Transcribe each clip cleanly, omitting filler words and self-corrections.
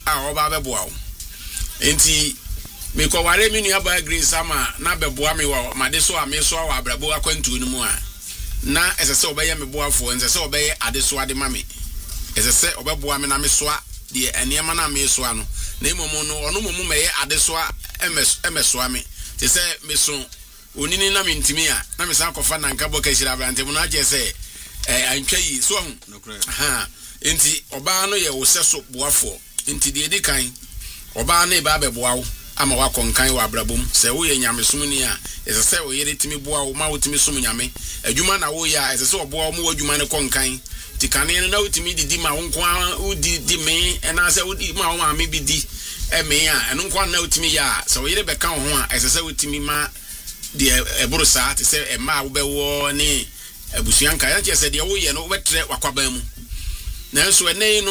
oba beboa wo enti me ko ware me nua ba Grace ama na beboa me wa made so ameso wa abrabo akwantu no mu a na esese obeye me boafo ensese obeye adeso ade ma me esese obeboa me na me soa de eniema na me soa no na imomo no ono momu meye adeso emesoa me te se me so onini na me ntimi a na me san kofa na nka boka hira abrante mu na je se antwayi so hu ha enti oba no ye wo seso boafo enti de edi kan oba na e ba beboa wo ama wakonkan wa abrabom se wo ye nyamesom ni a esese wo yere timi boa wo ma wo timi som nyame adwuma na wo ya esese oboa wo mo adwuma ne konkan tikane na wo timi didi ma wo nko wo di me ena se wo di ma wo ma me bi di me a eno nko na wo timi ya se wo yere be kan ho a esese wo timi ma de eburu sa te se ma wo be wo ne abusuanka ya che se de wo ye no wo betre wakwaban mu na so enei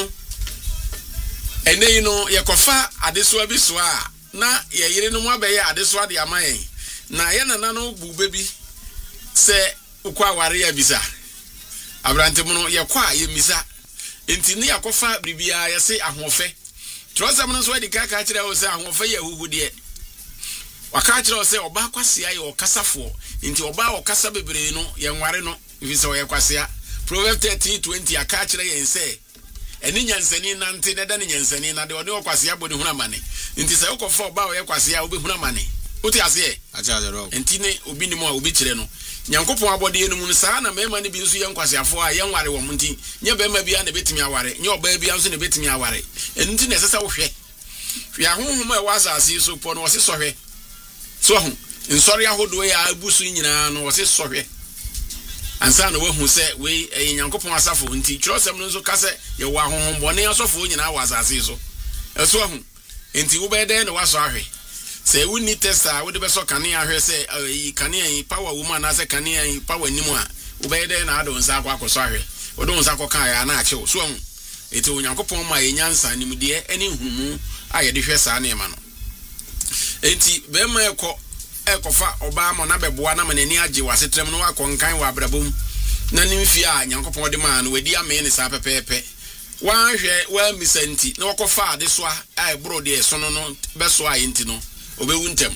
no yekofa adeso abiso a na ye yire no mu abaye adeso ade amayen na ye nana no bu bebi se ukwa ware ya bisa abrante mu no ye kwa ye misa enti ne yakofa bibia ye se ahofe trosam no so adi ka kire o se ahofe ye huhude waka kire o se oba kwasea ye okasafo enti oba okasa bebre no ye nware no bisa ye kwasea Proverbs 13:20 aka kire ye nse eni nyansani nante na da ne nyansani na de ode okwasea bodi hunamane nti se ukofa oba o yekwasea obi hunamane uti ase acha ro enti ne obi ni mo a obi kire no nyankopon abode enum no saa na mema ne bi nso ye nkwaseafo a ye nware wo nti nye bema bia na betimi aware nye oba bia nso na betimi aware enti na sesa wo hwe ahonhom a wasase so po no wose sohwe so ho nsori ahodo ya abusu nyina no wose sohwe ansa na wahu se we nyankopon asafo nti kirosem no nso kase ye wa honhom bone asofo nyina wasase so eso hu enti wo bede na waso ahwe se wuni testa wo de beso kane ahwe se kane power woman na se kane power nimu a wo bede na ado nsa akwa akoso ahwe wo do nsa akwa kan ya na ache so hu enti nyankopon ma ye nyansa nimde eni humu a ye de hwe sa na ema no enti be ma ekofa oba mo na beboa na manani age wasetrem no akonkan wa abrabom na nimfi a nyankopon de ma no wadi ame ne sa pepepe wan hwe wa misanti na wakofa ade so a ebro de so no beso ayenti no obewu ntem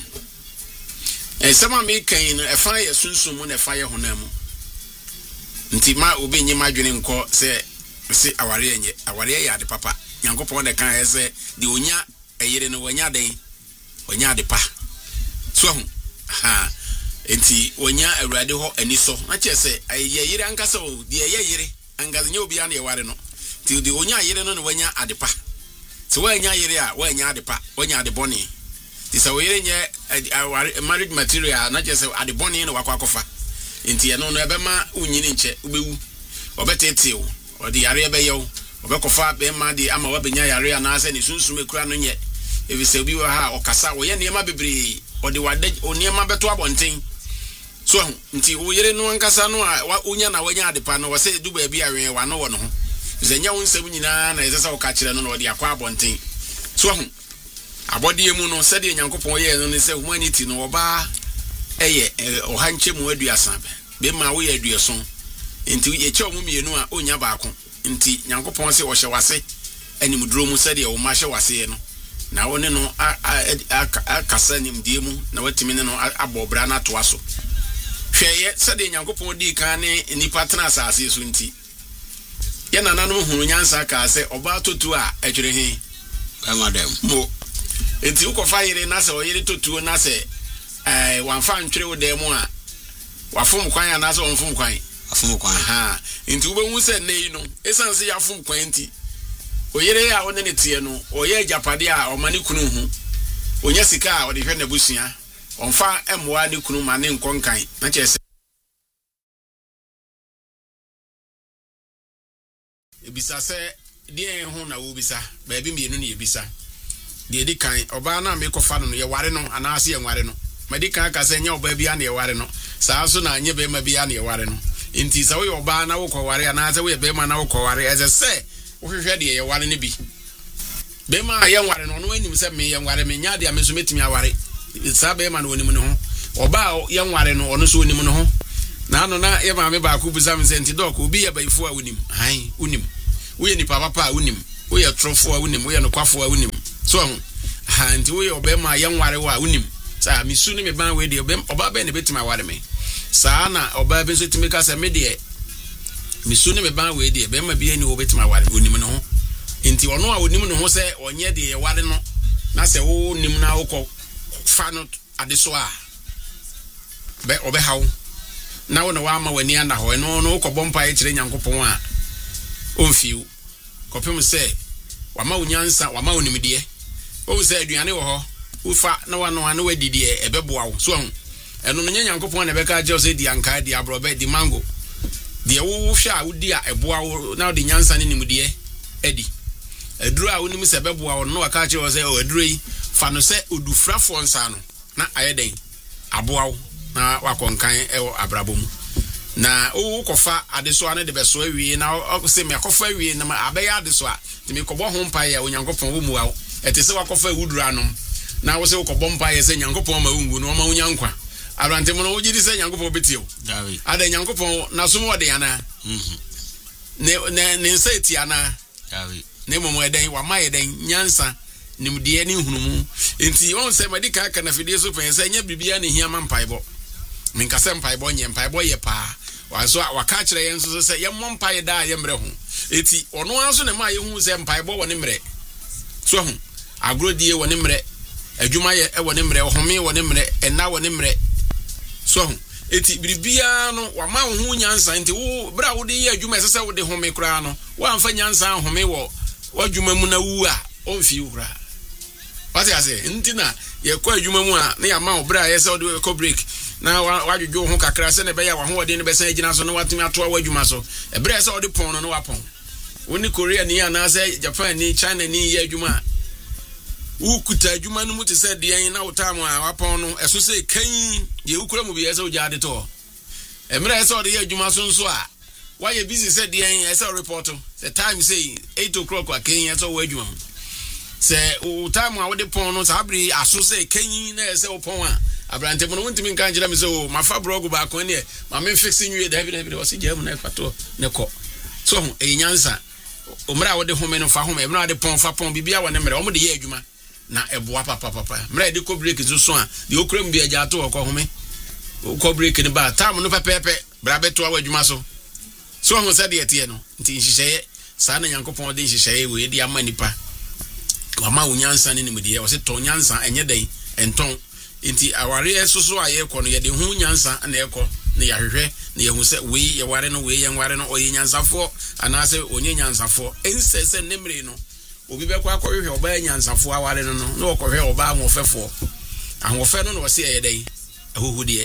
sama me kan no efa ye sunsum na efa ye honam nti ma obi nyima adwene nko se aware ye ade papa nyankopon de kan ese de onya eyere no wanya den onya ade pa so ha enti onya awurade ho ani so na chese ye yire ankasa o de ye yire angaze nya obi ana ye ware no ti de onya yire no wanya ade pa so wanya yire a wanya ade pa wanya ade boni ti so yire nye marriage material na chese ade boni no wakwakofa enti ye no ebema unyini nche ubewu obetete o ode yare ebe ye o obekofa be ma de ama wabenya yare ana ase ne sunsum ekura no nye evise obi wa ha okasa wo ye niema bebre ode wade oniema beto abonten so nti wo yere no ankasa no a onya na wanya adepa no wose du ba bia wen wa no wo no ho zenya wo nsem nyina na yesesa wo ka kire no ode akwa abonten so abode mu no sede nyankopon ye no ne se humanity no oba eye ohanche mu aduasa be ma wo ye aduason nti ye che omu mienu a onya baako nti nyankopon se wo hye wase anim duro mu sede wo ma hye wase no na wone no akasa nimdie mu na watimi ne no abobra na to aso hweye sede nyankopon di kan ne nipa tena asase so nti ye nananom hunu nyansa ka se oba totu a atwere he amadam mo enti ukofa yire na se oyire totu na se wanfa ntwere wo dem a wafom kwan na se wonfom kwan afom kwan ha enti ubehu se nei no esanse ya afom kwan nti oyere ya one ne tie no oye japade a omani kunu hu onya sika a ode hwe na busua onfa emoa ne kunu ma ne nkonkan na chese ebisa se die hu na wo bisa ba bi mienu ne ebisa die di kan oba na me kofa no ye ware no anaase ye ware no madi kan ka se nya oba bia na ye ware no saa so na anye be ma bia na ye ware no enti sa wo ye oba na wo ko ware anaase wo ye be ma na wo ko ware eze se wohwehwe de ye ware ne bi be ma ye ware no no anim se me ye ware me nya de a me so metimi aware sa be ma no onim ne ho oba ye ware no ono so onim ne ho na no na ye ma me ba ku busam se enti dok obi ye baifo a onim han onim wo ye nipa papa a onim we are trofo a wonim we are no kwafo a wonim so ha nti we obema yenware wa wonim sa misu ne me ban we de oba be ne betima ware me sa na oba be so timi ka se me de misu ne me ban we de be ma bi ani wo betima ware wonim no ho nti ono a wonim no ho se onye de ye ware no na se wo nim na wo ko fa no ade so a be obe hawo na wo na wa ma wani ana ho no ko bompa e kire Nyankopon a onfiu kopem se wa ma unyansa wa ma unimide o se aduane wo ho ufa na wa no ana wadidi e beboa wo so eno no Nyankopon na be ka je o se di anka di abrobe di mango de wo hwa udi a eboa wo na de nyansa ne nimide edi aduru a wonim se beboa wo no wa ka je o se o aduru yi fa no se odufrafo nsa no na ayeden aboa wo na wakonkan e abrabom na o kofa adeso ane de beso awie na o se me kofa awie na abeya adeso a ti me kobo ho mpa ye Onyankopon wo mu a ete se wakofa wudura no na wo se wo kobo mpa ye se Nyankopon ma wungu no ma wunya nkwa abrante mo no wo gidi se Nyankopon betio dawe ada Nyankopon na so mo de yana ne nsa eti ana dawe ne mo eden wa ma eden nyansa nimdie ni hunumu enti won se medika kana fidie so pen se nya bibia ne hia mampaibo minkase mpaibo nye mpaibo ye pa waso waka kire yen so se ye mompaye da ye mre ho eti ono anso ne ma ye hu se mpaibo woni mre so hu agrodie woni mre adwuma ye woni mre home woni mre ena woni mre so hu eti biribia no wa ma hu nyansa enti wo bra wo de ye adwuma se wo de home kra no wa amfa nyansa home wo wadwuma mu na wu a onfi wura wati ase ntina ye kwa adwuma mu a na ya ma obra ye se wo de ko break na wadwodwo ho kakra se ne be ya wa ho wode ne be san agina so no watimi ato awadwuma so ebre se wo de pon no wapon woni Korea ni ana se Japan ni China ni ye adwuma ukuta adwuma no mu te se de na wotamu a wapon no eso se kan ye ukura mu bi ye se wo jade to emre se wo de ye adwuma so nso a why you busy said the I saw report the time say 8 o'clock wa Kenya so we adwuma say o time a wo de pon no sabri aso say Kenya na say o pon a abrante mo no ntimi nka njira me say o mafa blog ba ko ne ma me fix nwie David o se jam na fato ne ko so e nyansa o mra wo de home no fa home mra de pon fa pon bibia wo ne mra o mo de ye adwuma na eboa papa mra de ko break zo so a de okram bia ja to ko home ko break ne ba time no pepepe bra beto awadwuma so ho said yet no nti nhihye sa na Nyankopon de nhihye we de ama nipa wama unyansa ne nimde o se to nyansa enye den enton nti aware soso aye ko no ye de hu nyansa na ekọ na ya hwehwe na ye hu se we ye ware no we ye nware no oye nyansafo ana se onye nyansafo ensese nemre no obi be kwa hwehwe oba nyansafo aware no na okohwe oba ahofefo ahofe no no se ye den ahuhudie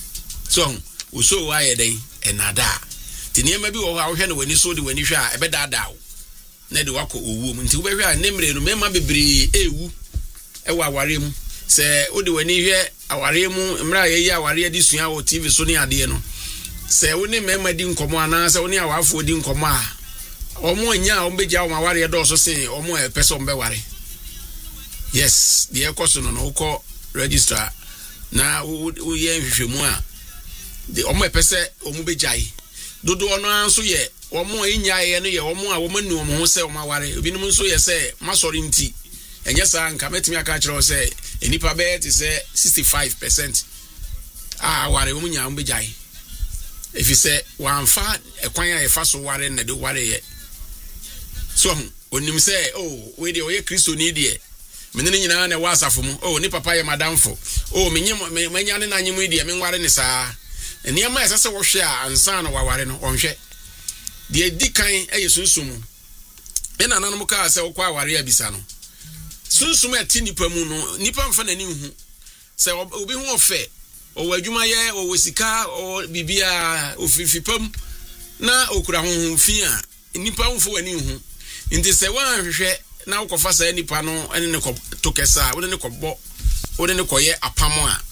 so uso wa ye den enada tinema bi wo ha wo hwe no wani so de wani hwe a ebe daadaawo na de wako owu mu nti wo be hwe a nemre no mema bebre ewu ewa aware mu se wo de wani hwe aware mu mra ye aware di sua wo TV so ne ade no se wo ne mema di nkomo ana se wo ne awafo di nkomo a omo anya o be ja o aware do so se omo e pese o be ware yes de ekoso no no ko register na wo ye hwehwemu a de omo e pese omo be jai dodo ono anso ye omo enyaye no ye omo a omo nu omo ho se omo aware obinum nso ye se masori nti enye sa nka metimi aka kire o se enipa be ti se 65% aware omo nya omo bejai efi se wanfa ekwan a ye fa so ware na de ware ye so onim se we de oye Kristo ni de menene nyina na wasafo mu ni papa ye madamfo menye manya ne na nyemu de me nware ne saa eniama esase wo hwe a ansa na waware no onhwe de dikan eye sunsum ena nanom ka se wo kwa aware abisa no sunsum ati nipa mu no nipa mfa nani hu se obi hu ofe o wadwuma ye o wosika o bibia ofifipam na okura honhom fi a nipa mfo wani hu nti se wan hwehwe na ukofa sa nipa no ene ne ko tokesa wo ne ko bo wo ne ko ye apamo a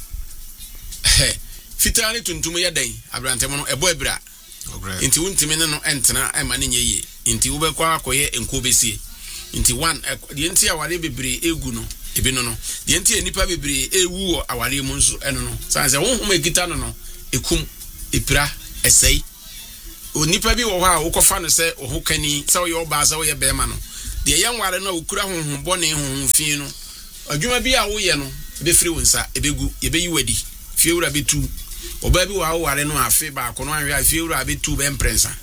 fitani tuntum ye den abrante mo no ebo ebra nti wuntime ne no entena ema ne nyeye nti wo be kwa akoye enko besie nti one de nti aware bebre egu no ebi no de nti enipa bebre ewu aware mu nso eno no sanse wo hom egita no ekum epira esei onipa bi wo ha wo kofa no se wo kani se wo ye oba se wo ye bema no de yan ware na okura honhom bone honhom fi no adwuma bi a wo ye no be firi wonsa ebegu yebeyi wadi fie wura betu oba bi wa ware no afi ba ko no anhwe afie wura betu be mprensa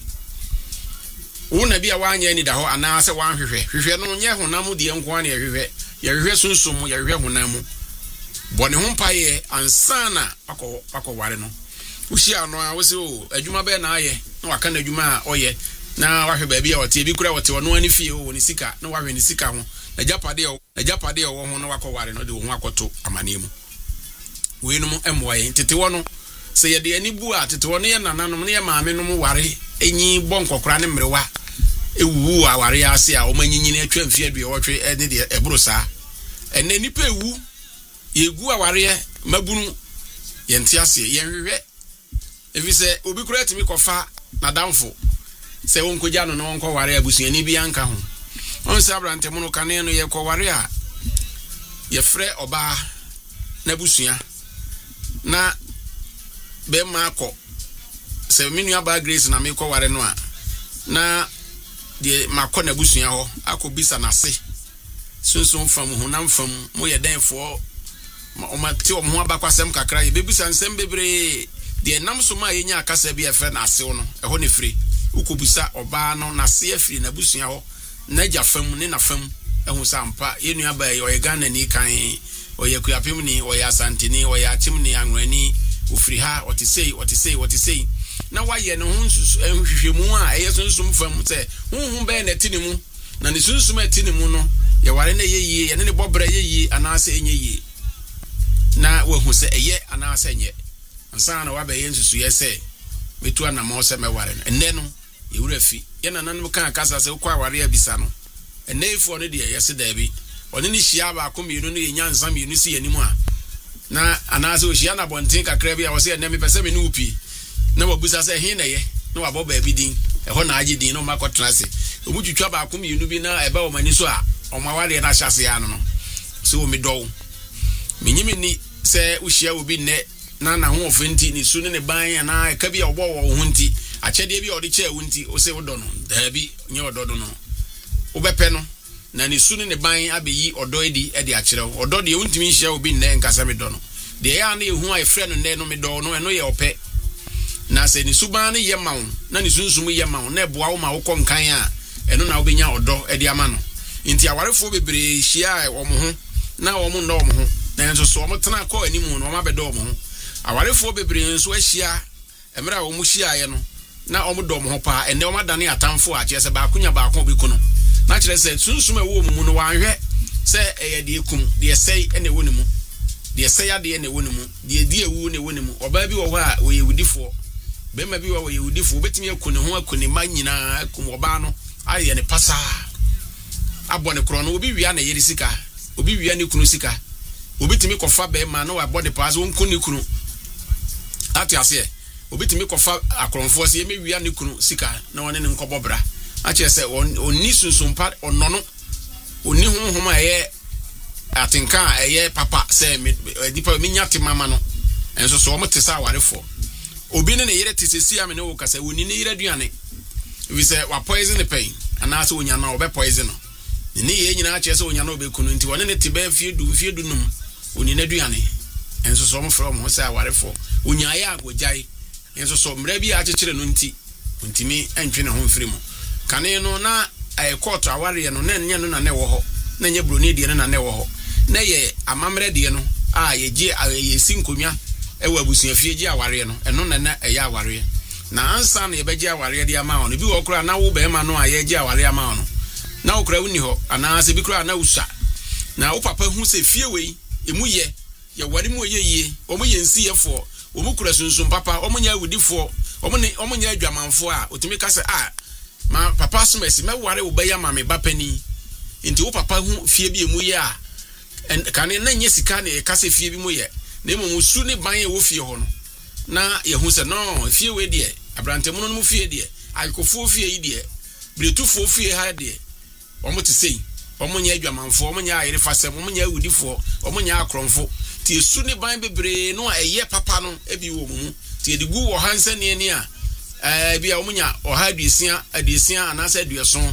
wo na bi a wanya ni da ho ana se hwehwe no nye honam de enko an ye hwehwe sunsum ye hwehwe honam bone ho paye ansana akọ ware no ushi ano a wo se o adwuma be na aye na waka na adwuma a oye na wahwe ba bi a wote bi kura wote wono ani fie wo ni sika na wahwe ni sika ho na japade wo ho na wakọ ware no de wo ho akoto amanemu we no mo emwoye tete wo no se ye de ani bu a tete wo no ye nananom ne ye maame no mo ware enyi bonkokora ne mrewa ewu a ware ase a o manyinyini atwa mfie adua wotwe ne de eburo saa enne nipa ewu yegu a ware mabunu ye nte ase ye hwehwe efi se obi kura timi kofa na damfo se wonkoja no na wonko ware abusuani bi anka ho on se abrante mu no kane no ye ko ware a ye frɛ oba na busua na be ma akọ se minu aba Grace na me ko ware no a na de makọ na busua ho akobisa na se sunsun fam honam fam mo ye denfo o ma ti o mo abakwasem kakra ye bebisa nsem bebre de nam so ma yenya akasa bi efe na ase no eho ne firi ukobisa oba no na se afiri na busua ho na ja fam ne na fam ehu sampa yenu aba ye o ye Ghana ni kan o ye kuapem ni o ye Asantini o ye Achim ni Anwani ofiri ha otisei na waye ne ho hwehwemu a eye sunsum fam se honhom be na tini mu na ne sunsum atini mu no ye ware na yeyie ye ne bobra yeyie anase enyeyie na wahu se eye anase enye ansa na wabe ye nsusu ye se betu anama se meware no enne no ye wura fi ye na nanom kan kasa se kwa ware abisa no enne ifo no de ye se da bi oni ni hia ba akomienu no ye nyansa mienu si yanimu a na anase o hia na bonten kakra bi a wo se enne me pese me ne upi na wabusa se hin na ye na wabọ ba bi din eho na age din no makotena se omutwitwa ba akomienu bi na eba o mani so a omaware na hyase ya no so o mi do minyimi ni se uhia obi ne na ho ofenti ni su ne ban na ka bi obo wo ho nti achede bi odi che wunti o se wodo no da bi nye odo do no obepe no na ni su ne ban abeyi odo edi e de akere odo de wuntimi hia obi ne nkasa me do no de ya na ehu a efre no ne no me do no eno ye ope na se ni suban ne ye mawo na ni sunsum ye mawo na eboa wo ma wo kom kan a eno na obenya odo e de ama no nti awarefo bebre hia wo mo ho na wo mo ndo mo ho na enso so mo tena ko animu no ma bedo mo ho awarefo bebre nso ahia emra wo mo hia ye no na wo mo do mo ho pa ene wo madane atamfo a kire se ba akunya ba akon bi kuno na kire se sunsum e wo mu no wanhwe se eye de ekum de sei ene wo ne mu de sei ade ene wo ne mu de di ewu ne wo ne mu oba bi wo ho a wo ye wudifo bema bi wo ye wudifo betimi akune ho akune ma nyina akum oba no aye ne pasa abone kro no obi wia na yeri sika obi wia ne kunu sika obi timi kofa bema no abode pasa won kunu kunu ati ase obi timi kofa akronfo se yemi wia ne kunu sika na wone ne nkobobra ache se oni sunsumpa onono oni honhom aye atinka aye papa se dipa minyate mama no enso so omotesa awarefo obi ne yere tisesi ame ne wo kasa woni ne yere aduane we say wa poison the pain anase wonya na obe poison no ne ye nyina ache se wonya na obe kunu nti wone ne tibe fie du num woni ne aduane enso so mo from ho say awarefo wonya ya agojai enso so mra bi achekere no nti ntimi antwe ne ho mfiri mu kane no na court aware no na nye no na ne wo ho na nye broni de na ne wo ho na ye amamre de no a ye gi ye sinkonwa ewa busuafie gi aware no eno na eya aware na ansa na ye be gi aware de ama ono bi wo kura na wo be ma no a ye gi aware ama ono na wo kura wuni ho ana se bi kura na usa na wo papa hu se fie wei emu ye wari mu ye omo ye nsi ye fo omo kura sunsun papa omo nya awudifo omo nya adwamanfo a otumi ka se ma papa smesi me ware wo be ya ma me bapani nti wo papa hu fie bi emu ye a kan na nye sika na ka se fie bi mu ye na emu su ne ban ye wo fie ho no na ye hu se no fie we de abrante mu no mu fie de alkofo fie yi de bretufo fie ha de omo te sei omo nya adwamanfo omo nya ayere fasem omo nya awudifo omo nya akronfo ti esu ne ban bebre no eye papa no ebi wo mu ti edigu wo hanse ne a bia omo nya oha adusia anase aduason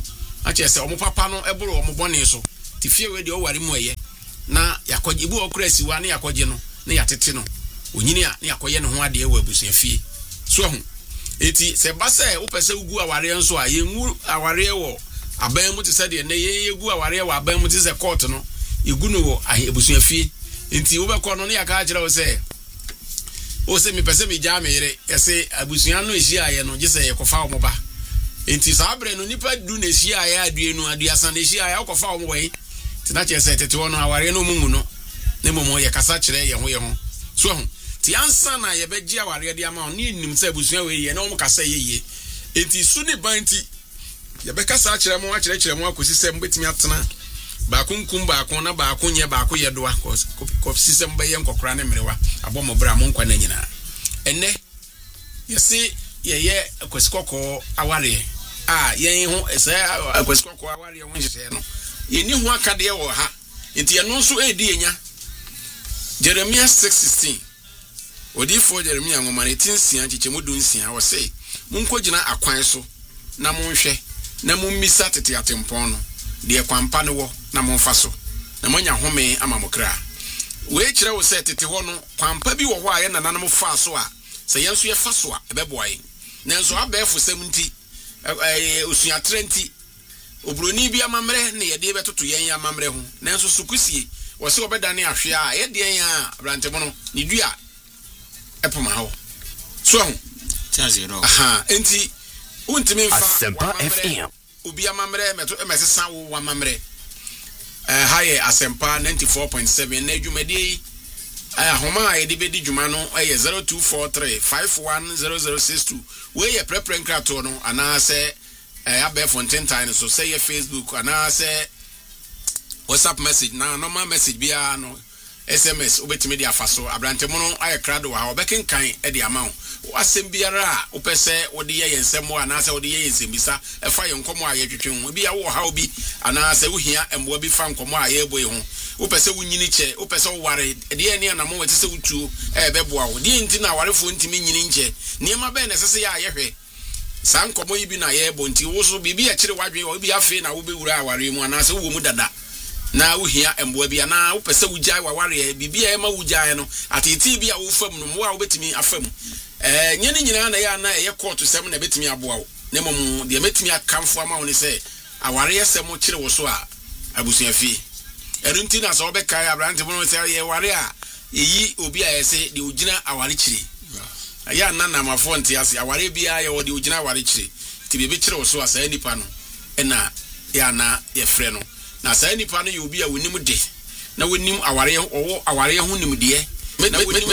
ache se omo papa no eboro omo bone so ti fie we de o ware mu eye na yakoje ibu okura siwa na yakoje no na yatete no onyini a na yakoye ne ho ade e wa abusua fie so ho eti se ba se wo pese ugu aware nso a yengu aware wo aban mu te se de na yegu aware wo aban mu te se court no egu no wo abusua fie enti wo be ko no na yaka akire wo se o se mi pese mi ja me yere ese abusua no ehia ye no gise ye kofa wo ba enti sabre no nipa du na ehia ye adue no aduasa na ehia ye kofa wo we tina che se tete wo no aware no mumu no ne momo ye kasa kire ye ho so ho ti ansa na ye beji aware de ama oni nim se abusua we ye na wo kasa ye enti su ne banti ye be kasa kire mo akire mo akosi se mbetimi atena ba kunkum ba kon na ba konye ba ko ye doa ko system ba ye nkokora ne mrewa abomo bra mo nkwa na nyina enne yesi ye akosikoko aware ye ho ese akosikoko aware ho nhye no ye ni ho akade wo ha enti ye no so edi enya Jeremiah 6:16 odifo Jeremiah ngomane tinsia chichemu dunsia wo sei munkogina akwan so na monhwe na mummisa tete atempon no de kwampa ne wo na monfa so na monya home amamokra we kire wo se tete ho no kwampa bi wo ho aye nananom fa so a se yenso ye fa so a ebeboaye nanso abefo semnti osua trenti obroni bi amamre ne ye de betoto yen amamre ho nanso sukusie wo se obedane ahwe a ye de yen a brantemo no ne dua epoma ho so ho tazero enti untimi mfa Asempa FM obi amamre meto emesesa wo amamre haye Asempa 94.7 na dwumadi homa ye de bedi dwuma no 0243510062 we ye prepare nkrato no ana se abe Fontaine so say ye Facebook ana se WhatsApp message na normal message bia no SMS obetimi dia faso abrantemo no aye krado ha obekenkan e de amount wasem biara opese wode ye yensemo ana se wode ye yensembisa e fa ye nkomo aye twetwen bia wo ha obi ana se wo hia embo bi fa nkomo aye boy ho opese wunyini che opese wo ware de ne na mo wete se wutu e beboa wo de nti na warefo ntimi nyini nche niema be na sese ya ayehwe san nkomo yi bi na ye bo nti wo so bibi a kire wadwe wo bi afi na wo be wura aware mu ana se wo mu dada na uhia emboa bia na wo pese wujai waware bibia e ma wujai no atiti bia wo fam no mo a wo betimi afam nyene nyina na ya na ye court sem na betimi aboa wo ne mom de metimi akamfo ama wo ne se aware sem kire wo so a abusua fi erunti na so be kai abrante mo se ye ware a eyi obi a yese de ogina aware kire ya na na mafo nti ase aware bia ye wo de ogina aware kire ti bebe kire wo so a sa nipa no na ya na ye frɛ no na sa nipa no yobi a wonim de na wonim aware ho nim de na wonim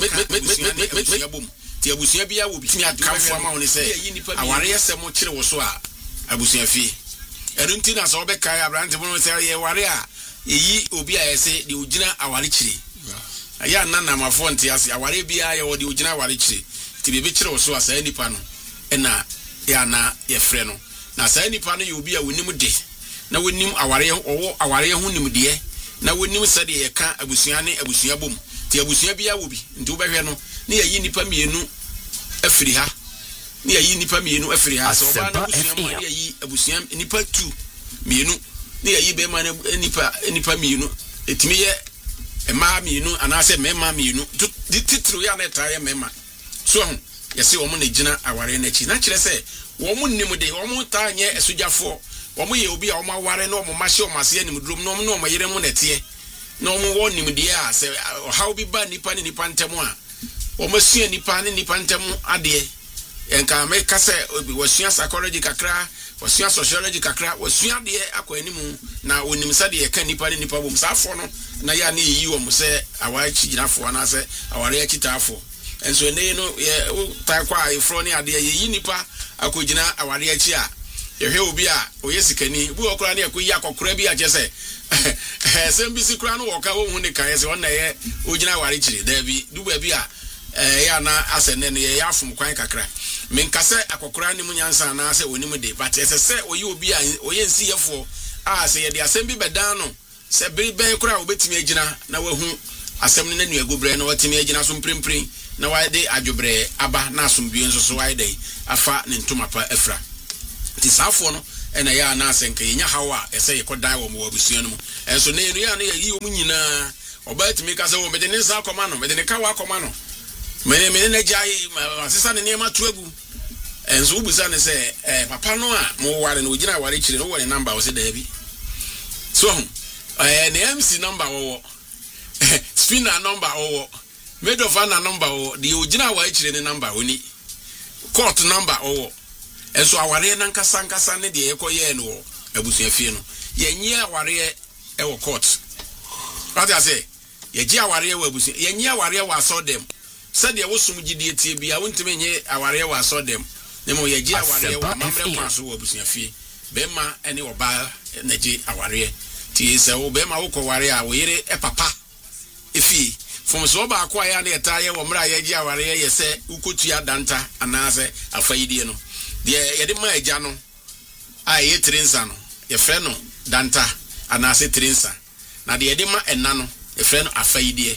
yabom ti abusua bia wo bitimi akamfo ama woni se aware yesem kire wo so a abusua fi erunti na so be kai abrante mo se ye ware a eyi obi a yese de ogina aware kire ya na na mafo nti ase aware bia ye wo de ogina aware kire ti bebe kire wo so a sa nipa no na ya na ye frɛ no na sa nipa no yobi a wonim de na wonim aware ho nim de na wonim sade ye ka abusua ne abusua bom ti abusua bia wo bi nti wo behwe no ne yayi nipa mienu afiri ha ne yayi nipa mienu afiri ha so ba na abusua mo ne yayi abusua nipa 2 mienu ne yayi be ma nipa mienu etimi ye ema mienu anase mema mienu titru ya na taye mema so ho yesi wo mo na gina aware na chi na kire se wo mo nim de wo mo ta nye esujafo omo ye obi a omo aware na omo mahye omo ase anim drum na omo yere mu nete na omo wo nim de a se how bi ba nipa ne nipa ntem a omo sua nipa ne nipa ntem ade enka me ka se wasua psychology kakra wasua sociology kakra wasua de akọ animu na onim sa de ka nipa ne nipa bom sa afọ no na ya na yi omo se awa chi ginafo na se aware ya kitafo enso ne no ye ta kwa ifro ne ade ye yi nipa akogina aware ya chi a yehe obi a oyesikani bu okura ne akoyi akokora bi a jese sembisi kura no woka wo hu ne kan se wona ye ogina ware kire da bi duba bi a ya na asene ne ye afum kwan kakra menkase akokora ne munyansa na se onim de but se oyi obi a oyensi yefo a se ye de asem bi bedan no se biri ben kura obetimi agina na wahu asem ne nanu agobre na watimi agina so mprempren na waide adwobre aba na asombie nso so waide afa ne ntoma pa afra ti safo no ena ya na asenka yenya hawa ese yekodan wo mo abusua no mu enso ne ya na yi omu nyina obatimi ka se wo mede ne nsa akoma no mede ne ka wa akoma no mene na jai asesa ne niema to agu enso ubusa ne se papa no a mo ware no ogina ware kire no wo ne number wo se da bi so ne MC number wo spinner number wo medofana number wo de ogina ware kire ne number oni court number wo enso aware na nkasa ne de yekoye no abusua fie no yenyi aware wo court what I say yeji aware wo abusua yenyi aware wo asodem said ye wosum gidie tie bia wontime nye aware wo asodem nemo yeji aware wo mamre kwaso wo abusua fie bema ene oba na ji aware tie se wo bema wo ko ware a wo yire papa efi from so ba akwa ya na etaye wo mra yeji aware ye se ukotua danta anase afayidie no de yede ma eja no a ye trinsa no ye fre no danta anase trinsa na de yede ma enna no ye fre no afayidie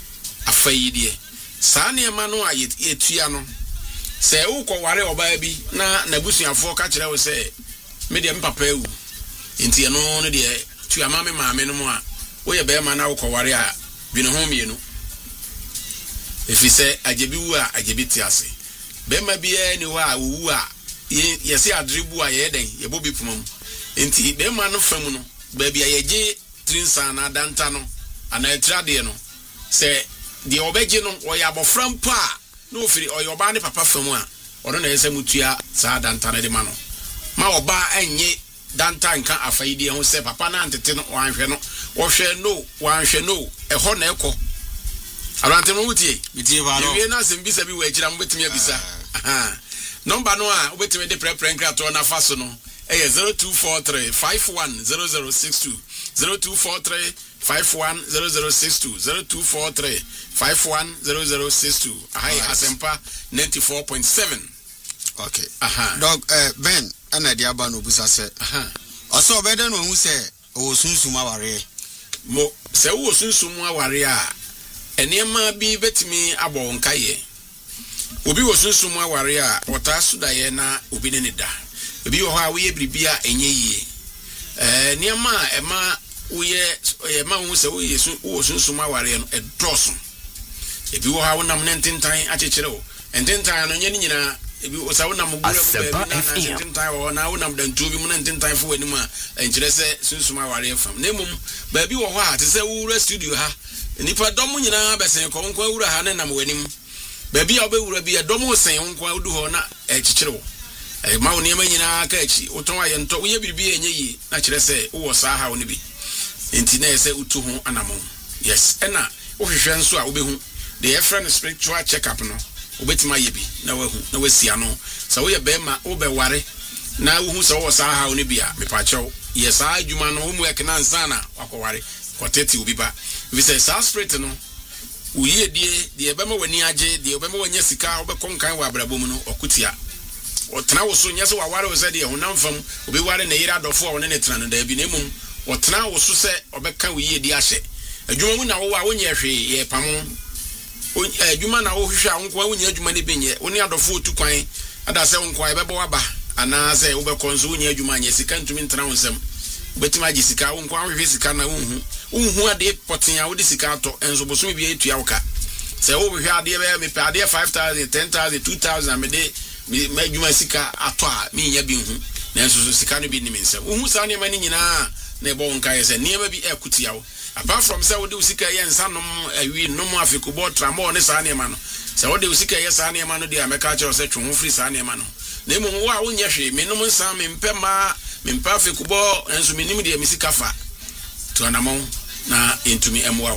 saa ne ma no a ye tua no se wo ko ware oba bi na nabusuafo ka kire wo se me de mpapa ewu enti no no de tua ma me maame no mo a wo ye be ma na wo ko ware a bi no ho mienu efi se ajebi wu a ajebi ti ase be ma bi e ni wa wu a ye se adribu a ye den ye bobi pumam enti be ma no fam no ba bi a ye je trinsa na danta no ana etrade no se de obeje no oya abofram pa no ofiri oyoba ne papa fam a ono na yesa mutua saa danta na de ma no ma oba enye danta nka afaide ho se papa na antete no wanhwe no wohwe no wanhwe no eho na ekọ arante no wutie bitie ba no ye na sembisa bi wa akira mo betimi abisa aha number no a obetimi de prepare nkrato na faso no eye 0243 510062 0243 510062 0243 510062 ahai asempa 94.7 okay aha dog Ben ana dia ba no busa se aha oso obede no hu se o sunsum aware mo se wo sunsum aware a enema bi betimi abo nkaye obi wo sunsum aware a wota sudaye na obi ne da obi wo ha wo ye bribia enye yie enema ema wo ye ema hu se wo ye wo sunsum aware no edoso ebi wo ha wo nam ne ntentan akekere wo ntentan no nye ni nyina ebi wo sa wo nam gure ko na ntentan wo na wo nam dantu bi mu na ntentan fo wani ma enkire se sunsum aware fam na emum ba bi wo ho a te se wo wura studio ha nipa dom nyina besen ko nko wura ha ne nam wanim ba bi a obewura bi a dom sen nko odu ho na ekekere wo ma wo ne ma nyina ka echi uton aye nto wo ye biribi enye yi na kire se wo sa ha wo ne bi enti na ese utu ho anamo yes ena wo hwehwe nso a wo behu the friend spiritual check up no obetima ye bi na wahu na wasia no so wo ye be ma wo be ware na wo hu so wo sa ha wo ne bia me pa chew yes adwuma no wo mu ekna nsa na wakoware koteti obi ba we say sa spirit no wo ye die be ma wani age die be ma wanya sika wo be konkan wa abrabom no okutia otena wo so nya se wa ware wo se die honam fam obi ware na yira dofo wo ne ne tena no da bi na mum otena wo so se obeka wo ye die ahye adwuma mu na wo wa wo nya hwe ye pamo adwuma na wo hwehwe anko wo nya adwuma ne benye wo ne adofo otu kwan ada se nko e bebo waba ana se wo be konso wo nya adwuma nya sika ntumi ntena wo nsam betima agi sika wo nko ahwehwe sika na wo ade poten a wo de sika to enso boso bi etua wo ka se wo hwehwe ade be me pe ade 5000 10000 2000 me de me adwuma sika ato a me nya bi hu na enso sika no bi ni me nsam wo hu sa ne mani nyina na ebo nka ye se niema bi ekutia wo apart from say wo de usika ye nsanom awi nom afikubo tramo ne sa ne ma no say wo de usika ye sa ne ma no de ameka che say twon free sa ne ma no na emu wo a wo nya hwe me nom nsa me mpema me mpa afikubo enso me nim de misika fa to anamon na entumi emwa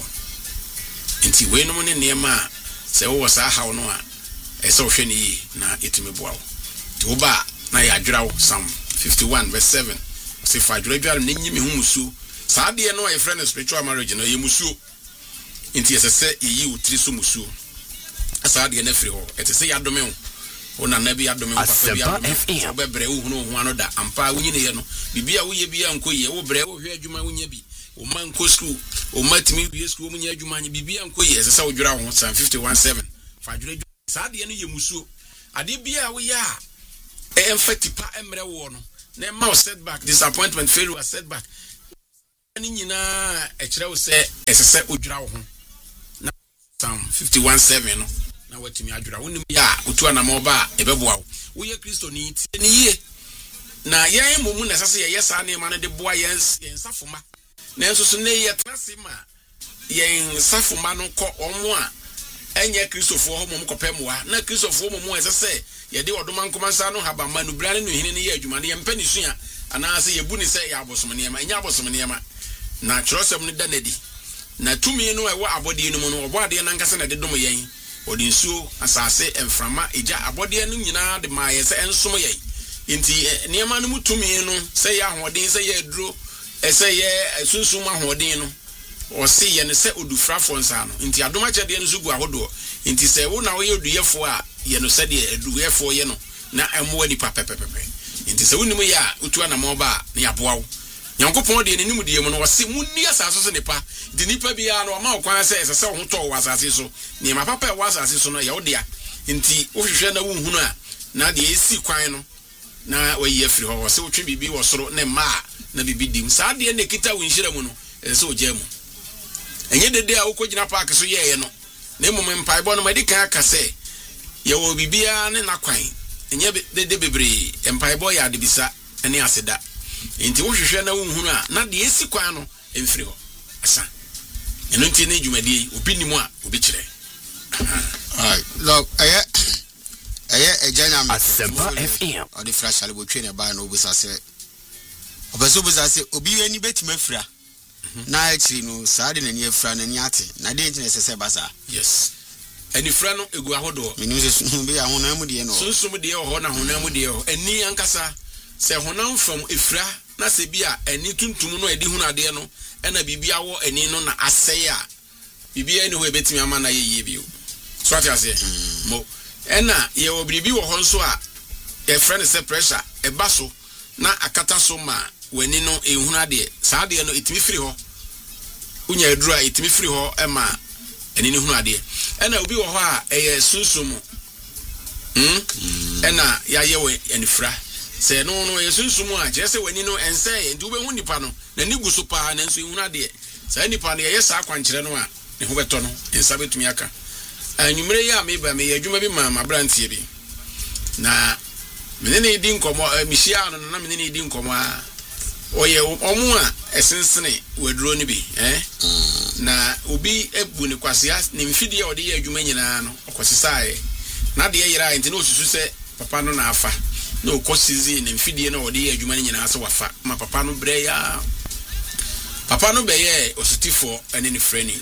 enti we nom ne niema say wo sa hawo no a ese wo hwe ne yi na etumi boa wo to wo ba na ya dwirawo Psalm 51 verse 7 say fa dwira ne nyimi hu musu saade no a friend spiritual marriage no ye musuo enti esese yi utri so musuo saade na firi ho etese ya dome ho ona na bi ya dome ho papa bi ya dome obebre wo hunu ho ano da ampa wunyine ye no bibia wo ye bia nko ye wo bre wo hwe adwuma wunya bi o man ko school o matimi bi school munya adwuma nya bibia nko ye esese wo dwura ho Psalm 51:7 fa dwura saade no ye musuo ade bia wo ya emfatipa emre wo no na ma setback, disappointment, failure, setback. Ani nyina e kire wo se esese odwira wo ho. Na Psalm 51:7 no. Na watimi adwira wonim ya otu anama oba ebeboa wo. Wo ye Kristo ni tie ni ye. Na yen momu na sase ye sa na ma no de boa yen safoma. Na enso so ne ye trase ma yen safoma no ko omo a enye Kristofo ho mom kopemwa na Kristofo mom esese ye de odoma nkomansa no haba ma no brane no hine ne ye adwuma ne ye mpani sua ana se ye bu ni se ye abosom ne ma enya abosom ne ma na kyerosem ne da nadi na tumi no ewo abode no mu no obode na nkasa na de dom yen odi nsuo asase emframa eja abode no nyina de ma ye se ensom ye nti niema no mu tumi no se ye ahoden se ye duro se ye sunsum ahoden no o se ye ne se odufrafo nsa no nti adoma kyede no sugu ahodo nti se wo na wo ye oduyefo a ye no se de aduyefo ye no na emo ni papepepepe nti se wonimu ya otu anama ba na yaboa wo Yankopon de ne nimu de mu no wose munni asaso so nepa de nipa bia no ma okwan se esese ho to wo asase so ne ma papa wo asase so no ye odea nti wo hwehwe na wo hunu a na de esi kwan no na wayi afiri ho wose wotwe bibi wo soro ne ma na bibi dim sa de ne kita wo nhira mu no esese ogya mu enye dede a wo kogina park so ye no na emom mpaibɔ no ma de kan aka se ye wo bibia ne na kwan enye dede bebre mpaibɔ ya de bisa ene aseda enti wo hwehwe na wo hunu a na de esi kwan no emfiri ho asa eno nti ne dwumadie obi nimu a obi kire look eye ejanya me Asempa FM o de fresh ale botwe ne ba na obusa se obeso obusa se obi ani betima afira na actually no saade na ni afira na ni ate na de nti na sese basa yes ani fra no egu ahodo menim se sunu be ahona mu de no sunsum de ho na hona mu de ho ani ankasa se honam from efra na se bia ani tuntum no edi hunu ade no na bibia wo ani no na aseye a bibia ni ho ebetimi ama na yeye bio so ati ase mo ena ye obribi wo ho nso a e friend se pressure e baso na akata so ma wani no ehunu ade sa ade no etimi firi ho unya eduru a etimi firi ho e ma ani ni hunu ade ena obi wo ho a eye sunsum ena ya yewe enifra se no yesunsumu a je se wani no ense nti ube hu nipa no na ni guso pa na nso ehunu ade sa nipa no ye sa kwankire no a ne ho beto no ensa betumi aka anwumre ya me ba me adwuma bi ma mabrantie bi na mene ne di nkomo mihia no na mene ne di nkomo a oye omu a esensene waduro ni bi na obi ebu ne kwasea ne mfidi ya ode ya adwuma nyina no okosisae na de yera enti na osusu se papa no na afa na okosizi ne mfidi na ode ya adwuma nyina so wafa ma papa no bre ya papa no be ye osutifo ene ne freni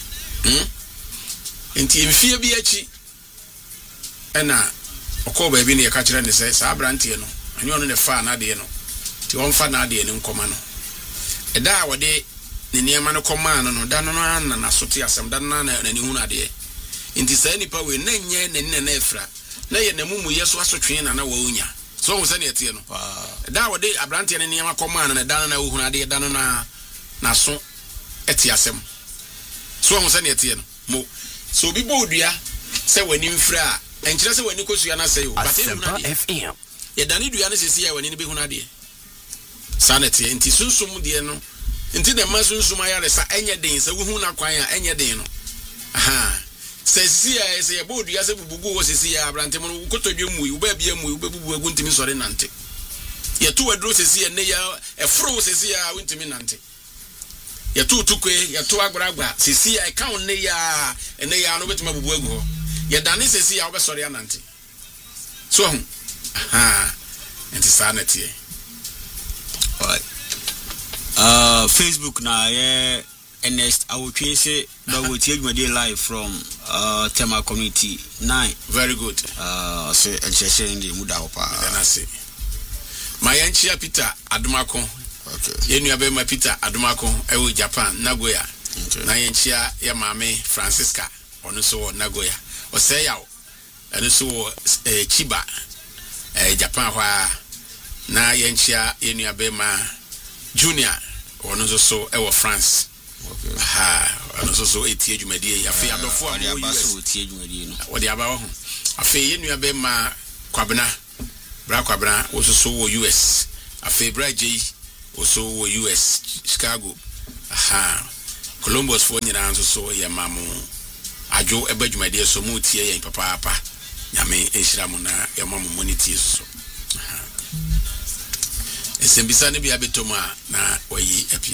enti mfie bi achi ena okoba bi ne ka kire ne se sa abrantie no anyo no ne fa na de no ti on fa na de ne nkoma no eda a wode ne niema no koma no da no na sote asem da na ni hu na de enti sa nipa we na nye ne na efra na ye na mumu yeso asotwe na wa onya so wo se ne tie no eda a wode abrantie ne niema koma no da na hu na de da no na so eti asem so wo se ne tie no mo so bi bodua se wani mfra enkire se wani kosua na se yo Asempa FM ye dani dua ne sesi ya wani ne be hu na de sanete enti sunsum de no enti de masunsum ayare sa enye den se wo hu na kwan a enye den no sesi ya se ye bodua se bubugu wo sesi ya abrante mo kotodwe mu wo ba bia mu wo bebubu agu ntimi sore nante ye to wadro sesi ya ne ya efro sesi ya wontimi nante ye to tukwe ye to agbagba sesi ya account ne ya no betima bubu agu ho ye dani sesi ya wo be sore nante so hu enti sanete Facebook na Ernest Awotwese do tie dwumadie live from Tema Community 9 very good so encheshe ndi muda hopa na se mayanchia Peter Adumako okay yenu abema Peter Adumako ewo Japan Nagoya na yanchia ya mame Francisca ono so Nagoya oseya eno so Chiba Japan hwa na yanchia yenu abema Junior ono so ewo France okay ono so etie dwumadie ya fe adofo a mo US etie dwumadie no wodi aba ho afe yenu abema Kwabena bra Kwabena wo so wo US Afebra J also US Chicago Columbus for nyina so ye mamu adwo ebadwuma de so mu tie yen papa nyame ehira mu na ye mamu moniti so esembisa ne bia betoma na wayi apie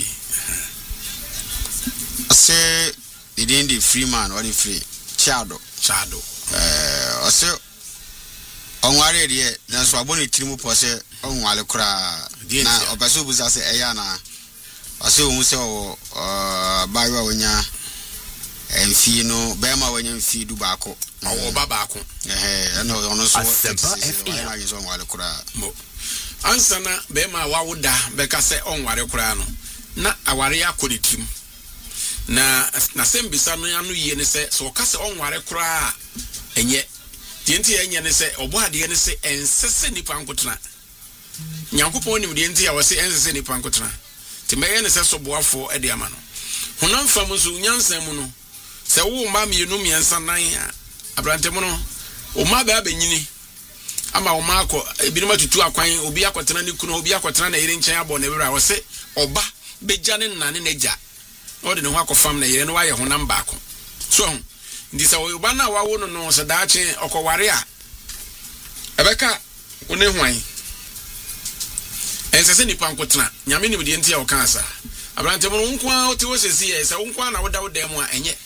ase the Freeman or the free Chado ase onware de na so aboni tirimu pose onwale kura na obaso buza se eya na ase ohun se o bayo wonya enfi no bema wonya enfi du baako o baako na ono so Asempa so onwale kura mo ansana bema wawoda beka se onware kura no na aware akodi tim na sembisa no anu yie ne se so ka se onware kura enye tienti enye ne se obo ade ne se ensese nipa nkotena nyankopon nim de enti ya wose ensese nipa nkotena timeye ne se so boafo ade ama no honam fam so nyansan mu no se wo ma mienu miensa nan abrante mu no o ma ba benyini ama o ma akọ ebinim atutu akwan obi akotena ne kunu obi akotena na yire nchen abo na bera wose oba beja ne nane na ja odi ne ho akofam na yire no waye honam baako so ndi se oba na wawo no no se daache okoware a ebeka one hwan ensese nipa nkotena nyame nim de enti ya okansa abrante mu nko a oti wosesi e se nko a na woda woda mu a enye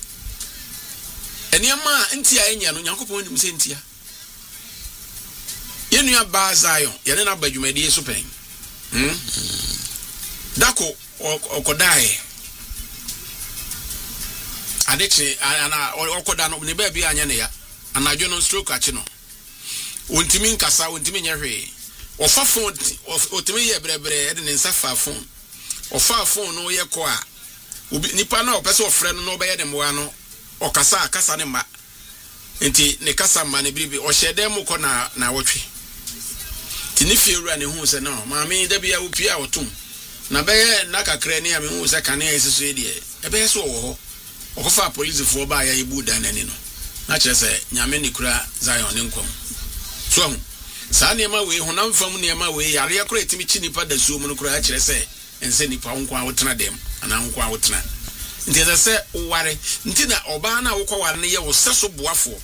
eniama enti a enye no nyankopon nim se entia yenua ba Zion yene na badwumadi so pen dako okodai adeche ana okoda no ne ba bia anya ne ya anadwo no stroke achi no ontimi nkasa ontimi nyehwe ofa phone otimi ye brebre e de ne nsa fa phone ofa phone no ye ko a nipa na opese ofre no no be ye de mwa no okasa akasa ne ma enti ne kasa ma ne bibi o hyede mu ko na wotwe tini fiewura ne hu se no maame da bia opia otum na be ye na kakra ne ya me hu se kane esiso de e be so wo ho okofa police fo ba ya ibu dan ani no na kire se nyame ni kura Zion ne nkom so sa ne ma we honam fam ne ma we yare akura etimi chi nipa da suo mu no kura kire se ense nipa nko a wotena dem ana nko a wotena nti se ware nti na oba na wokọ ware ne ye wo seso boafo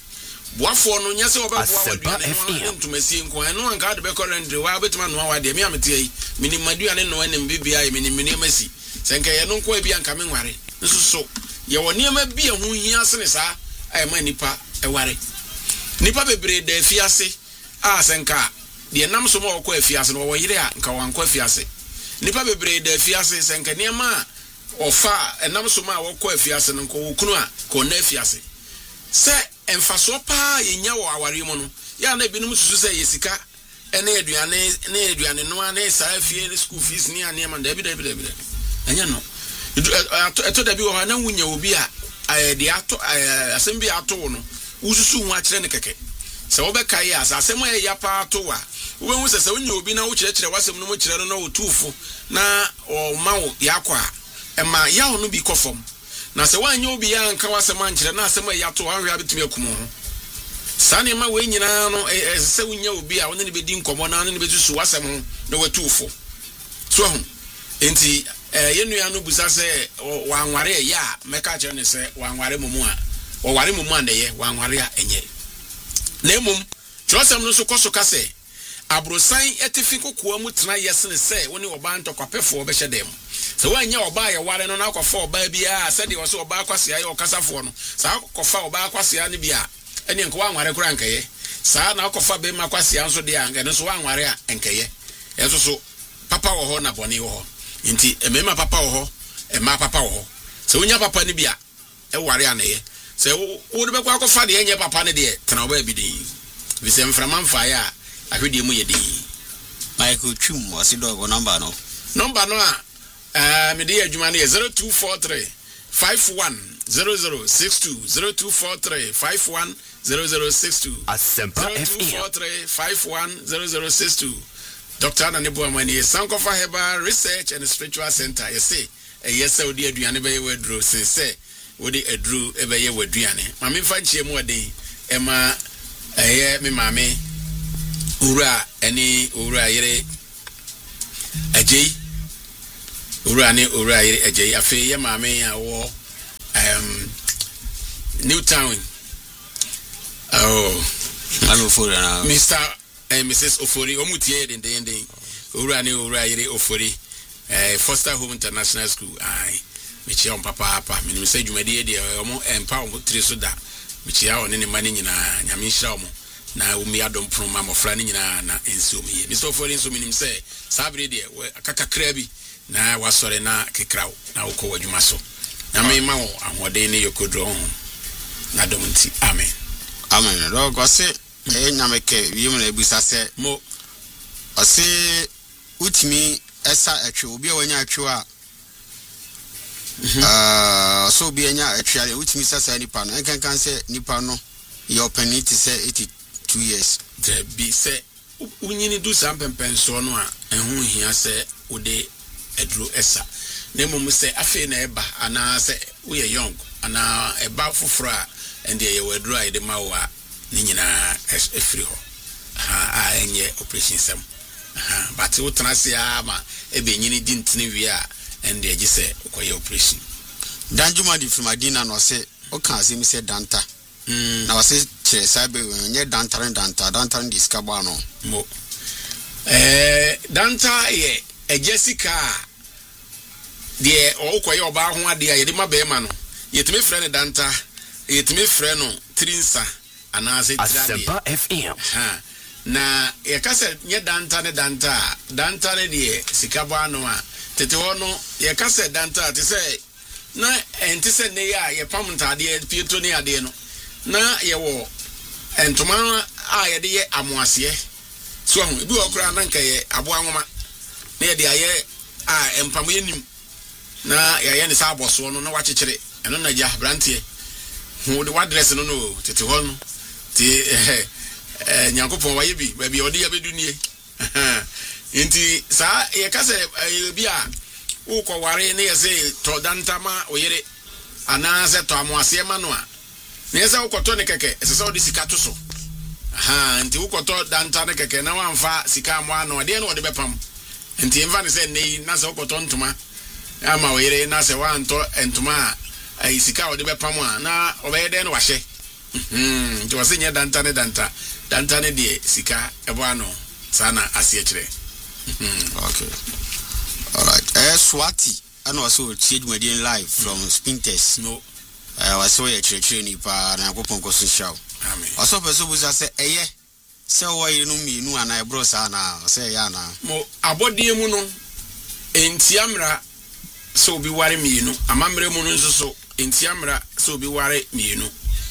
no nya se oba boa wadua ntumasi nko eno anka de be corrent wa betima no wa de me amete yi minim madua ne no enem bibia yi minim masi se nka ye no nko e bia nka me nware nso so ye woni ma bia hu hia se ne sa ai ma nipa e ware nipa bebre da afiase a se nka de nam so ma okọ afiase no wo yire a nka wankọ afiase nipa bebre da afiase se nka ne ma ofa enam so ma okọ afiase no nko wokunu a ko na afiase se emfaso pa yenya wo aware mu no ya na binum susu se yesika ene aduane no ane sa afie school fees ni ane ma da bi anya no eto da bi wo na wunya obi a de ato asem bi ato no ususu hu a kire ne keke se wo be kai asa asem ya pa ato wa wo hu se wunya obi na wo kire wasem no mo kire no na wo tufu na o ma wo yakwa ema ya ono bi kofom na se wanye obi ya nka wasem ankire na asem ya to anhwe abetumi akumo ho sane ma we nyina no se wunya obi a woni ne bedi nkomo na ne betusu wasem ho na watuufo so ho enti yenua no busa se wanware ya meka kire ne se wanware mumu a o ware mumu ande ye wanware a enye na emum trosem no so koso ka se abrosan etifi kokoa mu tena yesene se woni oba ntokopefo obehye dem se wanya oba ye ware no na akofa oba bia se de wo se oba kwase aye okasafo no sa akofa oba kwase ane bia ene nko wanware kura nkaye sa na akofa be ma kwase anso de anga no so wanware a nkaye enso so papa wo ho na bone wo ho nti emema papa wo ho ema papa wo ho se wonya papa ne bia e ware anaye se wo de be kwa akofa de enye papa ne de tena oba bi de bi se mframa mfa ya ahwede mu yedi Michael Chum wasi dog number no a me dey adwuma ne 0243 510062 0243 510062 Asempa FM 0243 510062 Dr. Ananibu Amani Sankofa Herbal Research and Spiritual Center say yes odi aduane be ye wadro say odi adru e be ye waduane mame fa nchie mu ode e ma me mame ura eni ura yere Ejei ura ejei afi ye maame a wo Newtown I'm Ofori now. Mr. and Mrs. Ofori omutie den ura yire Ofori Foster Home International School ai mechi on papa me say dwumade de omo empa on tire so da mechi a on ne mane nyina nyame hira omo na umi adom proma mofra ne nyina na enso mi Mr. Ofori enso minim say sabre de akakakra bi na wasore na kekrawo na wokọ wadwuma so na me ma wo ahoden ne yokodro na dom nti amen Lo go se nyame ke wi mu na ebusa se mo ose utimi esa atwe obi a wanya atwe a so obi anya atwe a utimi sasa nipa no enkan se nipa no your penalty say 82 years there be say unyini du sampempen so no a ehun hia se ode edro esa na mum se afi na eba ana se we young ana eba foforo a ende ye wedro a ide mawa ni nyina efiri ho a enye operation sam but we transi ama ebe nyini di ntini wi a ende agi se koye operation danjuma di from adina no se o kan asem se danta na wase chere sabe nye danta di skaba no mo danta ye Jessica de o koye oba ho ade a ye de mabe ma no yetime frɛ ne danta yetime frɛ no trinsa anase tirade FM na ye kase nye danta ne de sikaba no a tete ho no ye kase danta te se na enti se ne ya ye pam ntade pieto ne ade no na ye wo entoma a ye de ye amoase so ho bi okura na nka ye abo anwoma na ye de aye a empam yenim na ye ne sa aboso no na wachekere eno na ja brantie hu de wadress no no tete ho no ti nyankopon waye bi ba bi odi ya bedunie enti sa ye kase bi a ukọ ware ne ye se to dantama oyere ana se to amoase ma no a ne se ukoto ne keke se se odi sika to so enti ukoto danta ne keke na wanfa sika amo ano de na odi bepam enti enfa ne se nei na se ukoto ntoma ama oyere na se wanto entoma ai sika odi bepam a na obeyede ne wahye nti wase nye danta ne de sika ebo ano sana asie kire okay all right Swati ana waso chidwadi live from Spinters no waso ye kire ni pa na akopon ko so shaw amen waso peso buza se eye se wo yire no mienu ana ebro sa na se ya na mo abodie mu no entiamra so bi ware mienu amamre mu no nso so entiamra so bi ware mienu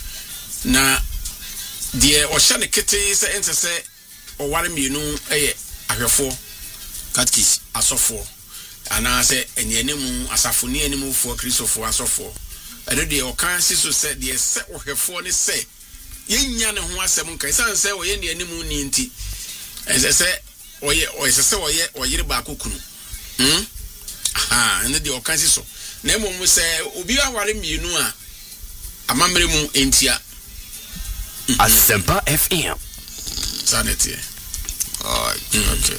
na die o hye ne kete se ente se o ware mienu eye ahwefo katkis asofo ana se enyenemu asafoni enemu fo kristofo asofo ade die o kan siso se die se ohwefo ne se yenya ne ho asem nkai san se o ye ne enemu ni nti ese se oyire ba kokunu ene die o kan siso na emom se obi aware mienu a amamre mu entia Asempa FM sanity okay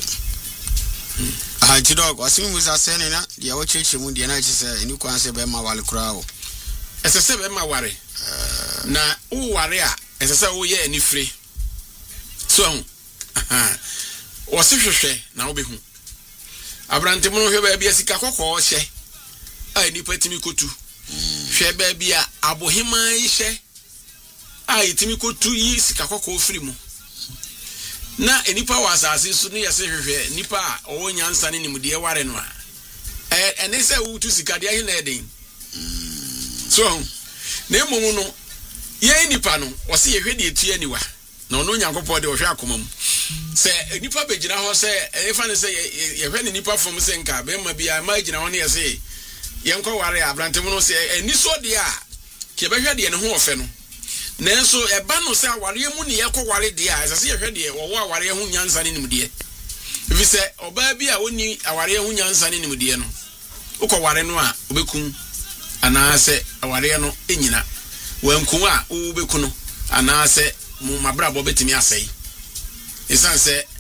Dog wasimi musa sene na dia wo cheche mu dia na chese eni kwan se be ma wale kura o ese se be ma ware na wo ware a ese se wo ye ani free so wo se hwehwe na wo be hu abrante mu no hwe ba bia sika kokko hye a ni patimi kotu hwe ba bia abohema hye a itimi kotu yi sika kokko free mu na enipa wasase so ne yese hwehwe nipa owo nyansa ne nimde ware no a ene se wutu sikade ahe na eden so na emom no ye nipa no wose ye hwede etu aniwa na ono nyankopɔ de ohwe akomam se nipa begina ho se efa ne se ye hwe ne nipa fom se nka be ma bia ma gina ho ne yese ye nkɔ ware abrantem no se eni so de a ke be hwede ne ho ofe no nenso eba no se aware mu ne yekɔ ware de a esase yehwɛ de wo aware ho nyansa ne nimde ebi se oba bi a oni aware ho nyansa ne nimde no ukɔ ware no a obekum ana se aware no enyina wanku a obeku no ana se mu mabrabo betimi asɛi esan se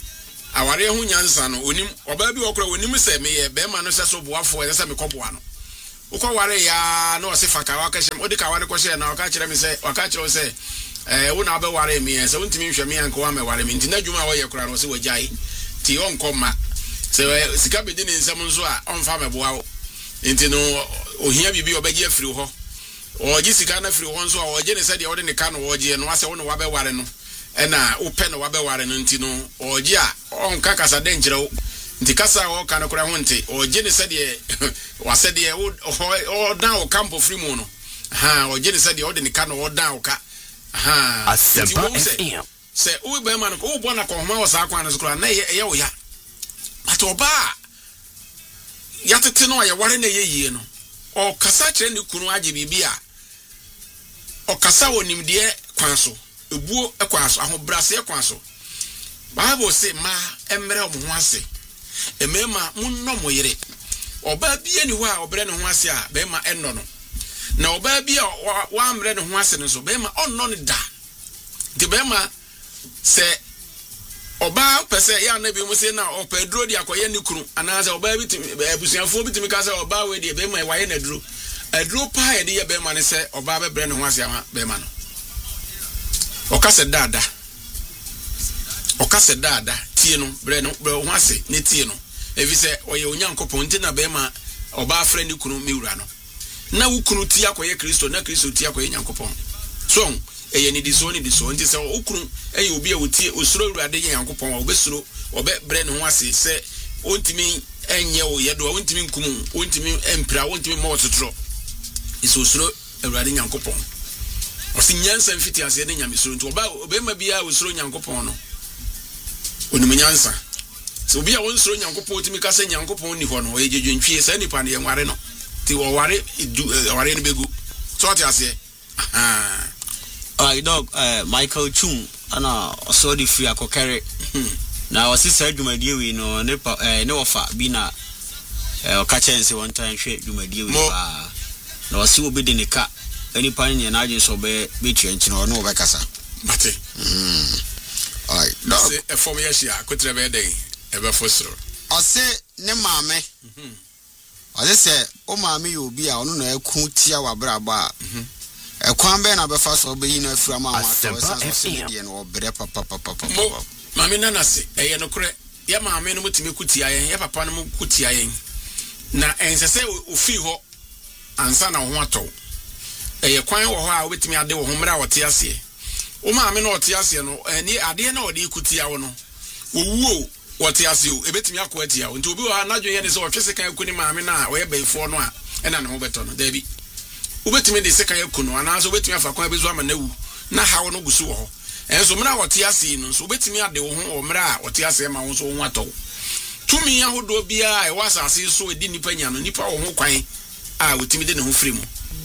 aware ho nyansa no onim oba bi okra onim se me ye be ma no se so boafo e se me koboa no ukọ ware ya na o se faka wa ka shem odi ka ware ko she na o ka kire me se o ka kire o se wo na be ware me se wontimi hwe me anko wa me ware me ntina dwuma wo ye kra no se wajai ti on koma se sika be di ne nsam nso a on fa me boa wo ntino ohia bibi obeje afiri ho oji sika na firi ho nso a oje ne se de ode ne ka no oje no ase wo no wa be ware no ena upe no wa be ware no ntino oje a on ka kasa de nkyere wo nti kasa wo ka no kra ho nti oje ne se de wase de o dan o campo free mu no oje ne se de ode ne ka no o dan o ka Asempa FM se o be ma no ko bo na ko homa wo sa kwa no skura na ye wo ya atoba ya tete no ya ware na ye yie no o kasa kire ne kunu age bibia o kasa wonimde kwan so ebuo ekwan so ahobrase ekwan so Bible say ma emre omo ho ase emema munno moyere oba bia ni ho a obre ne ho ase a be ma enno no na oba bia wa amre ne ho ase no so be ma onno ne da de be ma se oba pese ya na bi mu se na opaduro di akoye ne kunu anaza oba bi abusuafo bi timi ka se oba we de be ma waye na duro aduro pa ye de ye be ma ne se oba be bre ne ho ase ama be ma no okase dada tie no bre no bre ho ase ne tie no evi se oye onyankopon nti na be ma oba afre ne kunu miwura no na wukunu tie akoye Kristo na Kristo tie akoye nyankopon so eye ni diso nti se ukunu eye obi a wotie osuro urade ye nyankopon obesuro obe bre ne ho ase se ontimi enye wo ye do ontimi nkumu ontimi empira ontimi mo totoro iso osuro urade nyankopon osi nyansa mfiti ase ne nyamesuro nti oba obema bia osuro nyankopon no onum nyansa so obi a wonsuro nyankopon otimi kase nyankopon ni ho no ejejentwie sa nipa ne nware no ti wo ware ware ne begu so ati ase dog Michael Chung ana so di free akokere na wasi sa dwumadie wi no ne wofa bi na o ka chense one time hwe dwumadie wi ba na wasi obi de ne ka any pan ne na agin so be tue nchi no no be kasa mate ai dog e form yeshia kotre be dey e be fosro ose ne maame ose se o maame yo bi a ono na aku tia wa braba ekwan be na be fa so be yi na afura ma wa so so die no obre papa maame nana se eye no kure ya maame no mutimi kutia yen ya papa no kutia yen na ensese ofi ho ansa na ho ato eye kwan wo ho a obetimi ade wo ho mra wote ase o maame no wote ase no ni ade na ode kutia wo no wo wote ase o ebetimi akọ atia o nti obi wo anadwo ye ne se otwese kan akuni maame na wo ye bayfo no a ena ne ho beto no dabi ubetimi de seka yakuno anaso ubetimi afa kwa bezu ama nawu na hawo no gusu wo ho enso mra wote ase no so ubetimi ade wo ho o mra wote ase ma wo so wo ato tumi ahodo bia e wasase so edi nipa nya no nipa wo ho kwan a wotimi de ne ho firi mu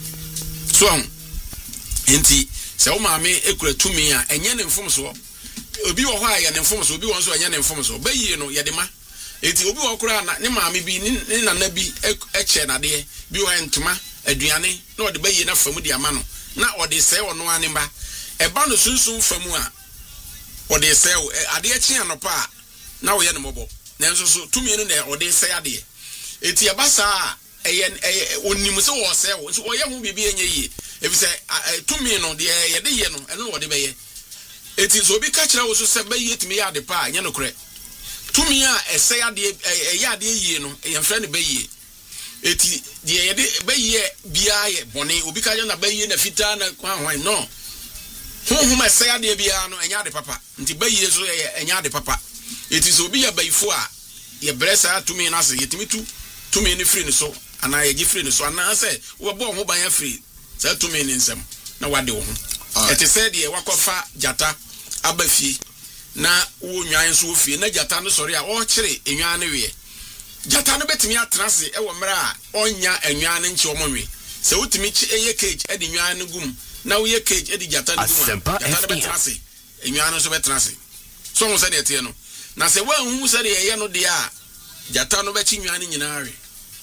so enti se o maame ekura tumi a enye ne mfom so obi wo ho a ye ne mfom so obi won so enye ne mfom so bayi no ye de ma enti obi wo kura na ne maame bi ne nana bi eche na de bi wo entuma aduane na ode bayi na famu di ama no na ode sɛ ono anima eba no sunsun famu a ode sɛ ade akyi anopa na wo ye ne mobo na nso so tumi no na ode sɛ ade eti abasa onim sɛ wo sɛ wo so wo ye ho bibi enye yi ebi sɛ tumi no de ye de ye no eno ode bɛye eti so obi ka kyerɛ wo so sɛ bayi etimi ya ade pa anya no korɛ tumi a ɛsɛ ade ɛyɛ ade yi no ye mfrɛ ne bayi eti de ye de bayi bia ye bone obi ka na bayi na fita na kwan no honhom ɛsɛ ade bia no enya ade papa nti bayi so ye enya ade papa eti so obi ya bayifo a ye bresa tumi na se yetimi tumi ni free ni so ana ye gi free ni so ana se wo bo ho ban ya free sa tumi ni nsem na wade wo ho eti se de wakofa jata abafie na wo nwan so ofie na jata no sori a o kire enwan ne we jata no betimi atrase e wo mra a onya enwan ne nche omonwe se wotimi chi eye cage e di nwan ne gum na wo ye cage e di jata ne gum jata no betrase enwan no so betrase so mo se de tie no na se wa hu se de ye no de a jata no be chi nwan ne nyina awe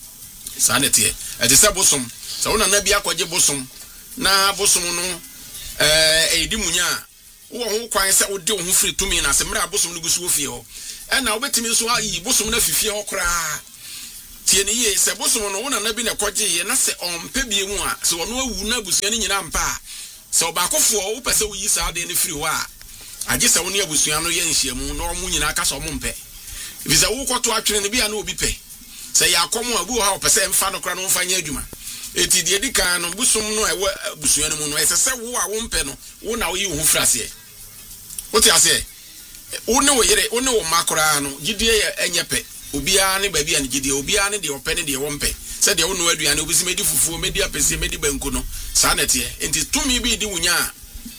sa ne tie e de se bosom se wona na bia kwaje bosom na bosom no edi munya wo ho kwan se wo de wo ho free tumi na se mra bosom no gusu ofie ho ɛna wobetimi so ayi bosom na fifie ho kra tie ne ye se bosom no wona na bi na kɔgye ye na se ɔmpa bie mu a se ɔno awu na abusua ne nyina mpa se ɔbaakofo wo pɛ sɛ wo yi saa de ne firi ho a agye sɛ wo ne abusua no yɛ nhyiamu na ɔmo nyina aka sɛ ɔmo mpɛ visa wo kɔto atwene ne bia na obi pɛ sɛ yɛ akɔm a bi wo ha ɔpɛ sɛ mfa no kra no mfa nyɛ adwuma eti de di kan no bosom no ɛwɔ abusua no mu no ɛsɛ sɛ wo a wo mpɛ no wo na wo yi wo ho fra se wote ase wo ne wo yere wo ne wo makora no gidie yɛ enye pɛ obiara ne baabi an gidie obiara ne de opɛ ne de wo mpɛ sɛ de wo no aduane obi si medi fufuo medi apɛsie medi banku no saa na tie enti tumi bi di wunya a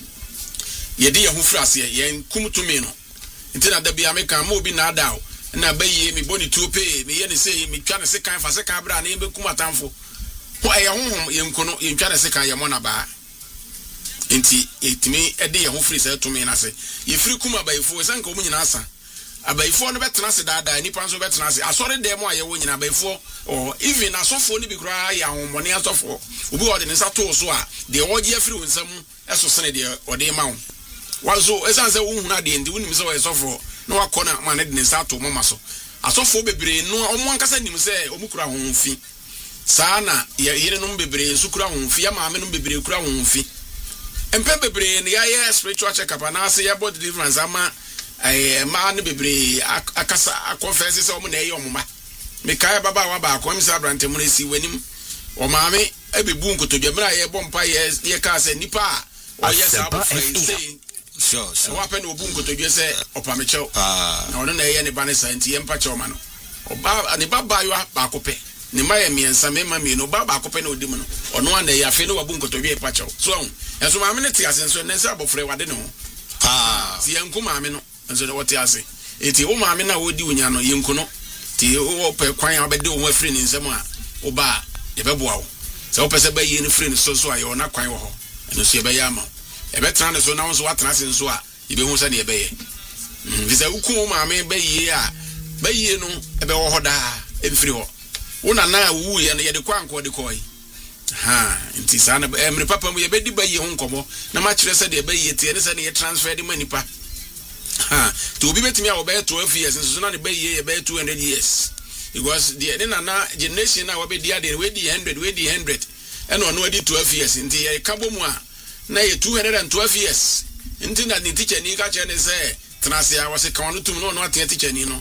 ye de ye ho fra se ye kum tumi no enti na da bia me kan ma obi na ada na bayi me boni tuope me ye ne sei me twa ne se kan fa se kan bra na ye be kum atamfo ho ɛyɛ honhom ye nkono ye ntwa ne se kan ye mo na ba enti etimi ede ye ho firi se tumi na se ye firi kum abayifo se nka o nyina asa abayifo no betena se daada nipa nso betena se asɔre dem a ye wo nyina abayifo o even asɔfo ni bi kura ya hommɔne asɔfo obi ɔde ne nsa to so a de ɔgye afiri wo nsam ɛso sene de ɔde ma wo wazo esan se wo huna de ndi wonim se wo asɔfo na wakɔ na ma ne de ne nsa to mama so asɔfo bebre no ɔmo ankasa nim se ɔmo kura honfi saa na yere no bebre nso kura honfi ya maame no bebre kura honfi empe bebre ne ya spiritual check up na ase ya body deliverance ama ma ne bebre akasa confess se ɔmo na ɛyɛ ɔmo ma me kai baba wa ba akɔ mi sa brante mo si wanim o maame ebebu nkotodwe bra ye bompa ye ka se nipa o ye sa bo frɛ sure wa pen obu nkotodwe se opamechew na ono na ye ne ba ne santi ye mpa chew ma no oba ne baba yo ba akopɛ ne ma ye miensa me ma mi no baba akopɛ na odim no ono na ye afi no wabu nkotodwe e pa chew so enso maame ne ti ase nso ne se abofrɛ wade ne ho ti yanku maame no enso ne wote ase eti o maame na wodi unya no yenku no ti o pe kwan abede o afiri ne nsɛm a o ba ye bɛboa wo sɛ o pɛ sɛ bayi ne firi ne so a ye ona kwan wo ho eno so ye bɛyɛ ama ebetena ne so na won so watena se nso a yebehu sɛ ne ebɛyɛ visa uku maame bayi a bayi no ebɛwɔ hɔ daa emfiri hɔ wona na wu ye ne ye de kwanko de koi nti sa na emre papa mu yebedi bayi ho nkomo na ma kyerɛ sɛ de bayi tie ne sɛ ne ye transfer de manipa to obi betimi a obey 12 years nso na ne bayi ye be 200 years because the na generation na we dia de we di 100 ɛna ɔno adi 12 years nti ye kabo mu a na ye 212 years nti na ne teacher ni ka kyerɛ ne sɛ tenase a wɔse kan no tum no ɔno atea teacher ni no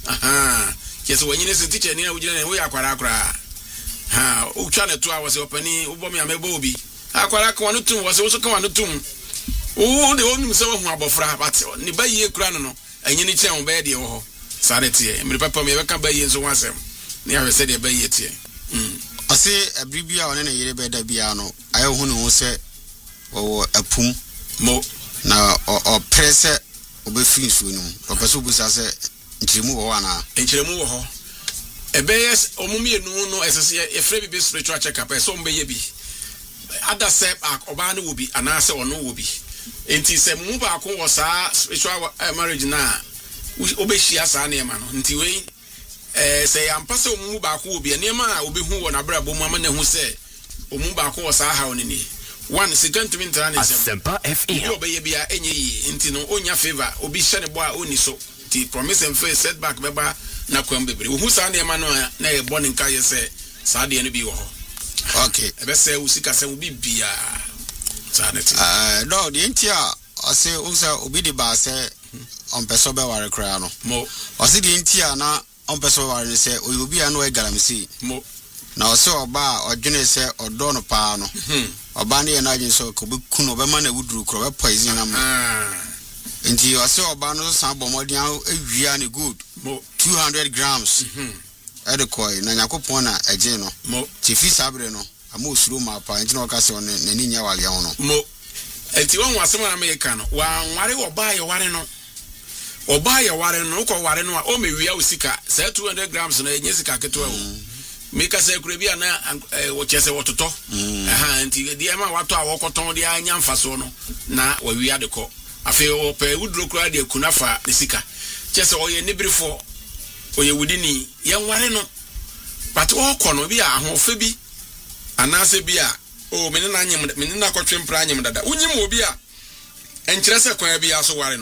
yes wɔnyine se teacher ni na wugina ne wo yakwara akra o twa ne to a wɔse opani wo bɔ me amebo obi akwara kan no tum wɔse wo so kan no tum o de onum se wo hu abofra but ne bayi kura no anyini kyɛn wo bɛyɛ de wo hɔ sare tie mre papa me bɛka bayi nso wasɛm ne ahwɛ sɛ de bayi tie ɔse abribia ɔne ne yere bɛda bia no ayɛ hu ne ho sɛ o apum mo na o presse obefiri nsuo no ɔpɛ sɛ obusa sɛ nkyeremu wɔ hɔ ana nkyeremu wɔ hɔ ɛbɛyɛ ɔmomienu no ɛsɛ sɛ yɛfrɛ bi spiritual check up ɛsɛ ɔmbɛyɛ bi ada sɛ ɔbaa no wɔ bi anaasɛ ɔno wɔ bi enti sɛ mu baako wɔ saa spiritual marriage na obɛhyia saa nneɛma no nti wei sɛ yɛampa sɛ ɔmu baako wɔ bi nneɛma a obɛhu wɔ n'abrabɔ mu ama na hu sɛ ɔmu baako wɔ saa haw no ni one second to mintra ne sɛm obɛyɛ bia ɛnyɛ yi nti no onya favor obi hyɛ ne bɔ a ɔni so ti promise and faith setback bɛba na kwam bebre wo hu saa nneɛma no na yɛ bɔ ne nka yɛ sɛ saa deɛ no bi wɔ hɔ okay ɛbɛsɛ wo sika sɛ wo bi bia saa ne ti no de nti a ɔse wo sɛ obi de ba sɛ ɔmpɛ sɛ bɛware kra no mo ɔse de nti a na ɔmpɛ sɛ bɛware ne sɛ oyi obi a no ɛgalamsi mo na ɔse ɔba a ɔdwene sɛ ɔdɔ no paa no ɔba ne yɛ na agyen sɛ ɔbɛ kun ɔbɛma na wuduru kro bɛ poison na mo nti ɔse ɔba no san bɔ mɔden awia ne good 200 grams ɛde kɔi na nyakopɔn na ɛgye no ti fi sabre no ama osuro ma pa nti na ɔka sɛ ɔne n'ani nya wale ho no mo enti wɔn asɛm na America no wa nware ɔba yɛ ware no kɔ ware no a o mewia osika sɛ 200 grams na enye sika ketewa o meka sɛ kura bi ana wɔkyɛ sɛ wɔtotɔ nti deɛ ma watɔ a wɔkɔtɔn de anya mfaso no na wawia de kɔ afei ɔpɛ wuduro kura de kunafa ne sika kyɛ sɛ ɔyɛ nibrifo ɔyɛ wudini yɛnware no but ɔkɔ no bi a ahofe bi anaasɛ bi a menena kɔtwe mpra anyem dada wonyim obi a ɛnkyerɛ sɛ kwan bi aso ware no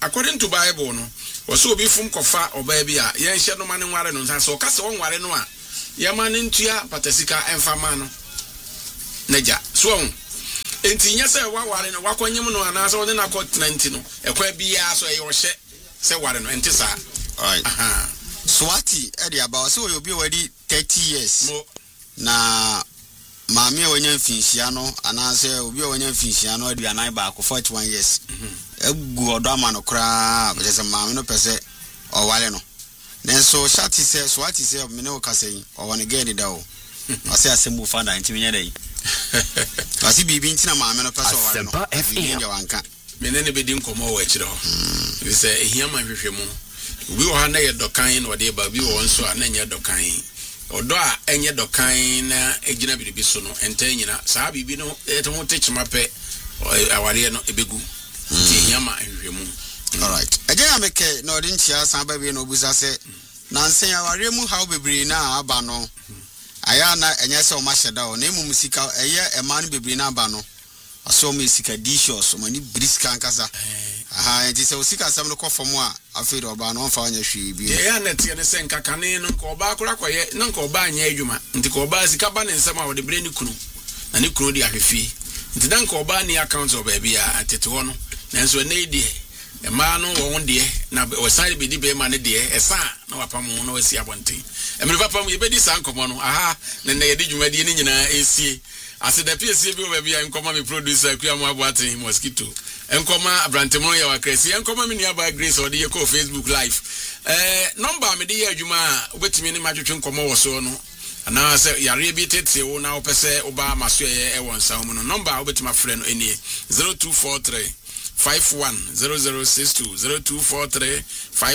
according to Bible no was so be from kofa or baby yen share no man ware no so ka se won ware no a ye man ntua patesika emfa man no naja so enti nya se wa ware no wakonyem no ana so de na continent no ekwa bia so e wo hye se ware no enti sa alright Swati edi about so you be already 30 years na maami wonye mfinhia no anase obi wonye mfinhia no aduanan ba ko 41 years egu odo amano kra be se maami no pese o wale no nenso Shati se Swati se me ne o kasen o won ge ni da o ase asembu fanda ntimi nya dai asi bibi ntina maami no pese o wale no bibi wanka me ne be di nkomo wo akire ho we se ehia man hwehwemu obi wo ha na ye dokan no de ba bi wo nso a na nya dokan odo a enye dokan na egina biribi so no enta nyina saa bibi no eto techima pe aware no ebegu ti hiama ahwehwemu. All right eje ya meke na odi ntia san ba bi no busa se na nsen aware mu how bebiri na aba no aya na enye se o ma hyeda o na emu musika eye ema no bebiri na aba no aso mu sika dishos mani briska nkasa aha enti se osika sam no kofom a afedo oba no mfa anya hwe bi ya na tie ne sen kakane no ko oba akura koye na ko oba anya adwuma nti ko oba sika ba ne nsam a wo de bre ni kunu na ni kunu di ahwefi nti dan ko oba ni account o ba bia atete ho no nanso na edi e ma no wo won de na o sai be di be ma ne de esa na wapam no wasi abonten e me papa mu ye be di san komo no aha na na ye di dwuma di ni nyina esie ase da piesie bi o ba bia nkoma me producer akuamu aboaten mosquito enkoma abrantemno ya wakresi enkoma me nua ba Grace odi ye ko Facebook live number me de ye adwuma obetimi ne matwetwe nkoma wo so no ana se yare bi tete wo na opese oba maso ye e won sa mu no number obetima frɛ no enie 0243 510062 0243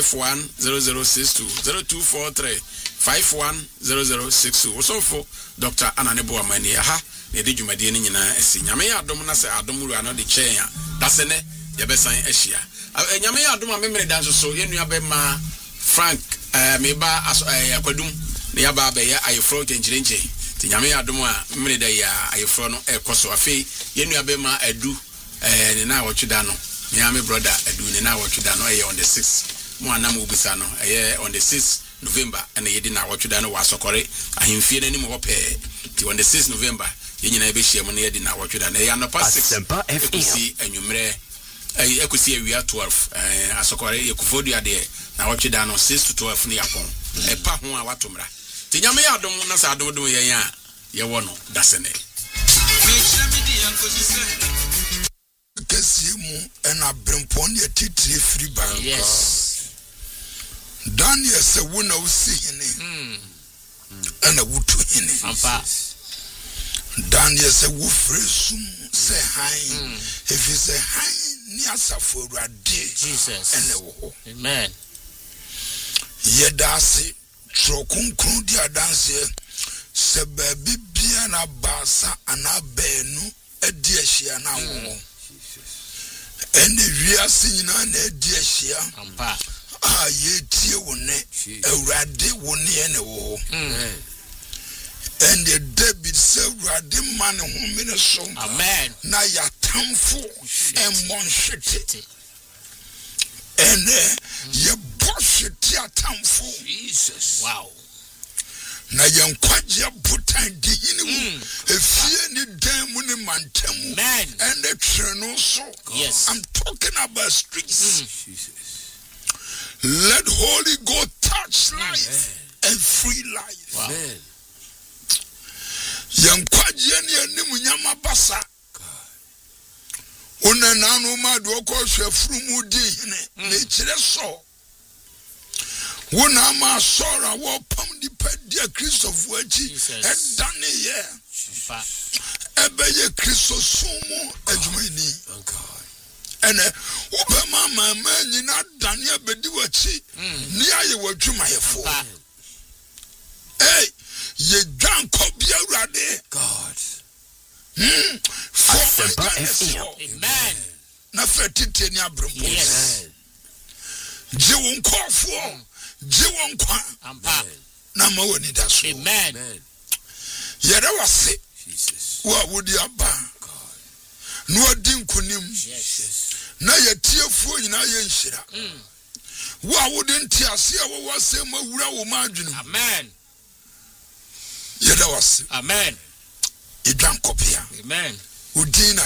510062 0243 510062 osofo Dr. Ananebo Amani ha ne de dwumadie ne nyina esi nyame ya adom na se adom ru ano de chen ya dasene ye besan ahia nyame ya adom a memre dan so ye nua be ma Frank me ba akwadum ne ya ba be ya ayefro tenchirenche ti nyame ya adom a memre da ya ayefro no ekoso afei ye nua be ma adu ne na wotweda no nyame brother adu ne na wotweda no on the 6th mo anam obisa no on the 6th November and ye di na wotweda no wasokore ahemfie na ni mo hope ti on the 6th November yenyina ebe hia na ye di na wotweda na ya no pa 6 ekusi anwumre ekusi awia 12 asokore ye kufodu ade na wotweda no 6 to 12 ne yapon pa ho a watomra ti nyame ya adom na sa adom ye ya ye wo no dasene kesimu ena brempon ye titire free bank. Yes. Daniel se wona usi hene. Ena wutu hene. Ampa. Daniel se wo fresum se hain. If you say hain ni asafo Awurade. Jesus. Ena wo. Amen. Yedase trokunkun di adanse se baby bia na basa ana benu edi ahia na wo. Ene wiase nyina na edi ahia. Ampa. Ye tie wone Awurade wone ene wo. And the David said Awurade man ho so. Amen. Na ya tamfo monshete. Ene ye boshete atamfo. Jesus. Wow. Na yankwaje butan di hinimu efie ni dan mu ni mantamu and the treno so. Yes. I'm talking about streets. Jesus. Let Holy God touch life and free life. Wow. Amen. Yankwaje ni animu nyama basa. Una nanu ma do ko hwe frumu di hine na kire so. Wona ma sora wo pam di pedia Christopher wachi e dane ye ebe ye Christo sumu adwumani ene wo mama nyina dane abedi wachi ni aye wadwuma yefo ye dwan ko bia Awurade God amen na fetite ni abrempo je won kofo Jiwon kwa ampa na ma woni da so amen yere wase Jesus wa wodi aba God no adin kunim na yetiefuo nyina ye nhira wo a wo de ntiase a wo wase ma wura wo ma adwene amen yeda wase amen idwan kopia amen udina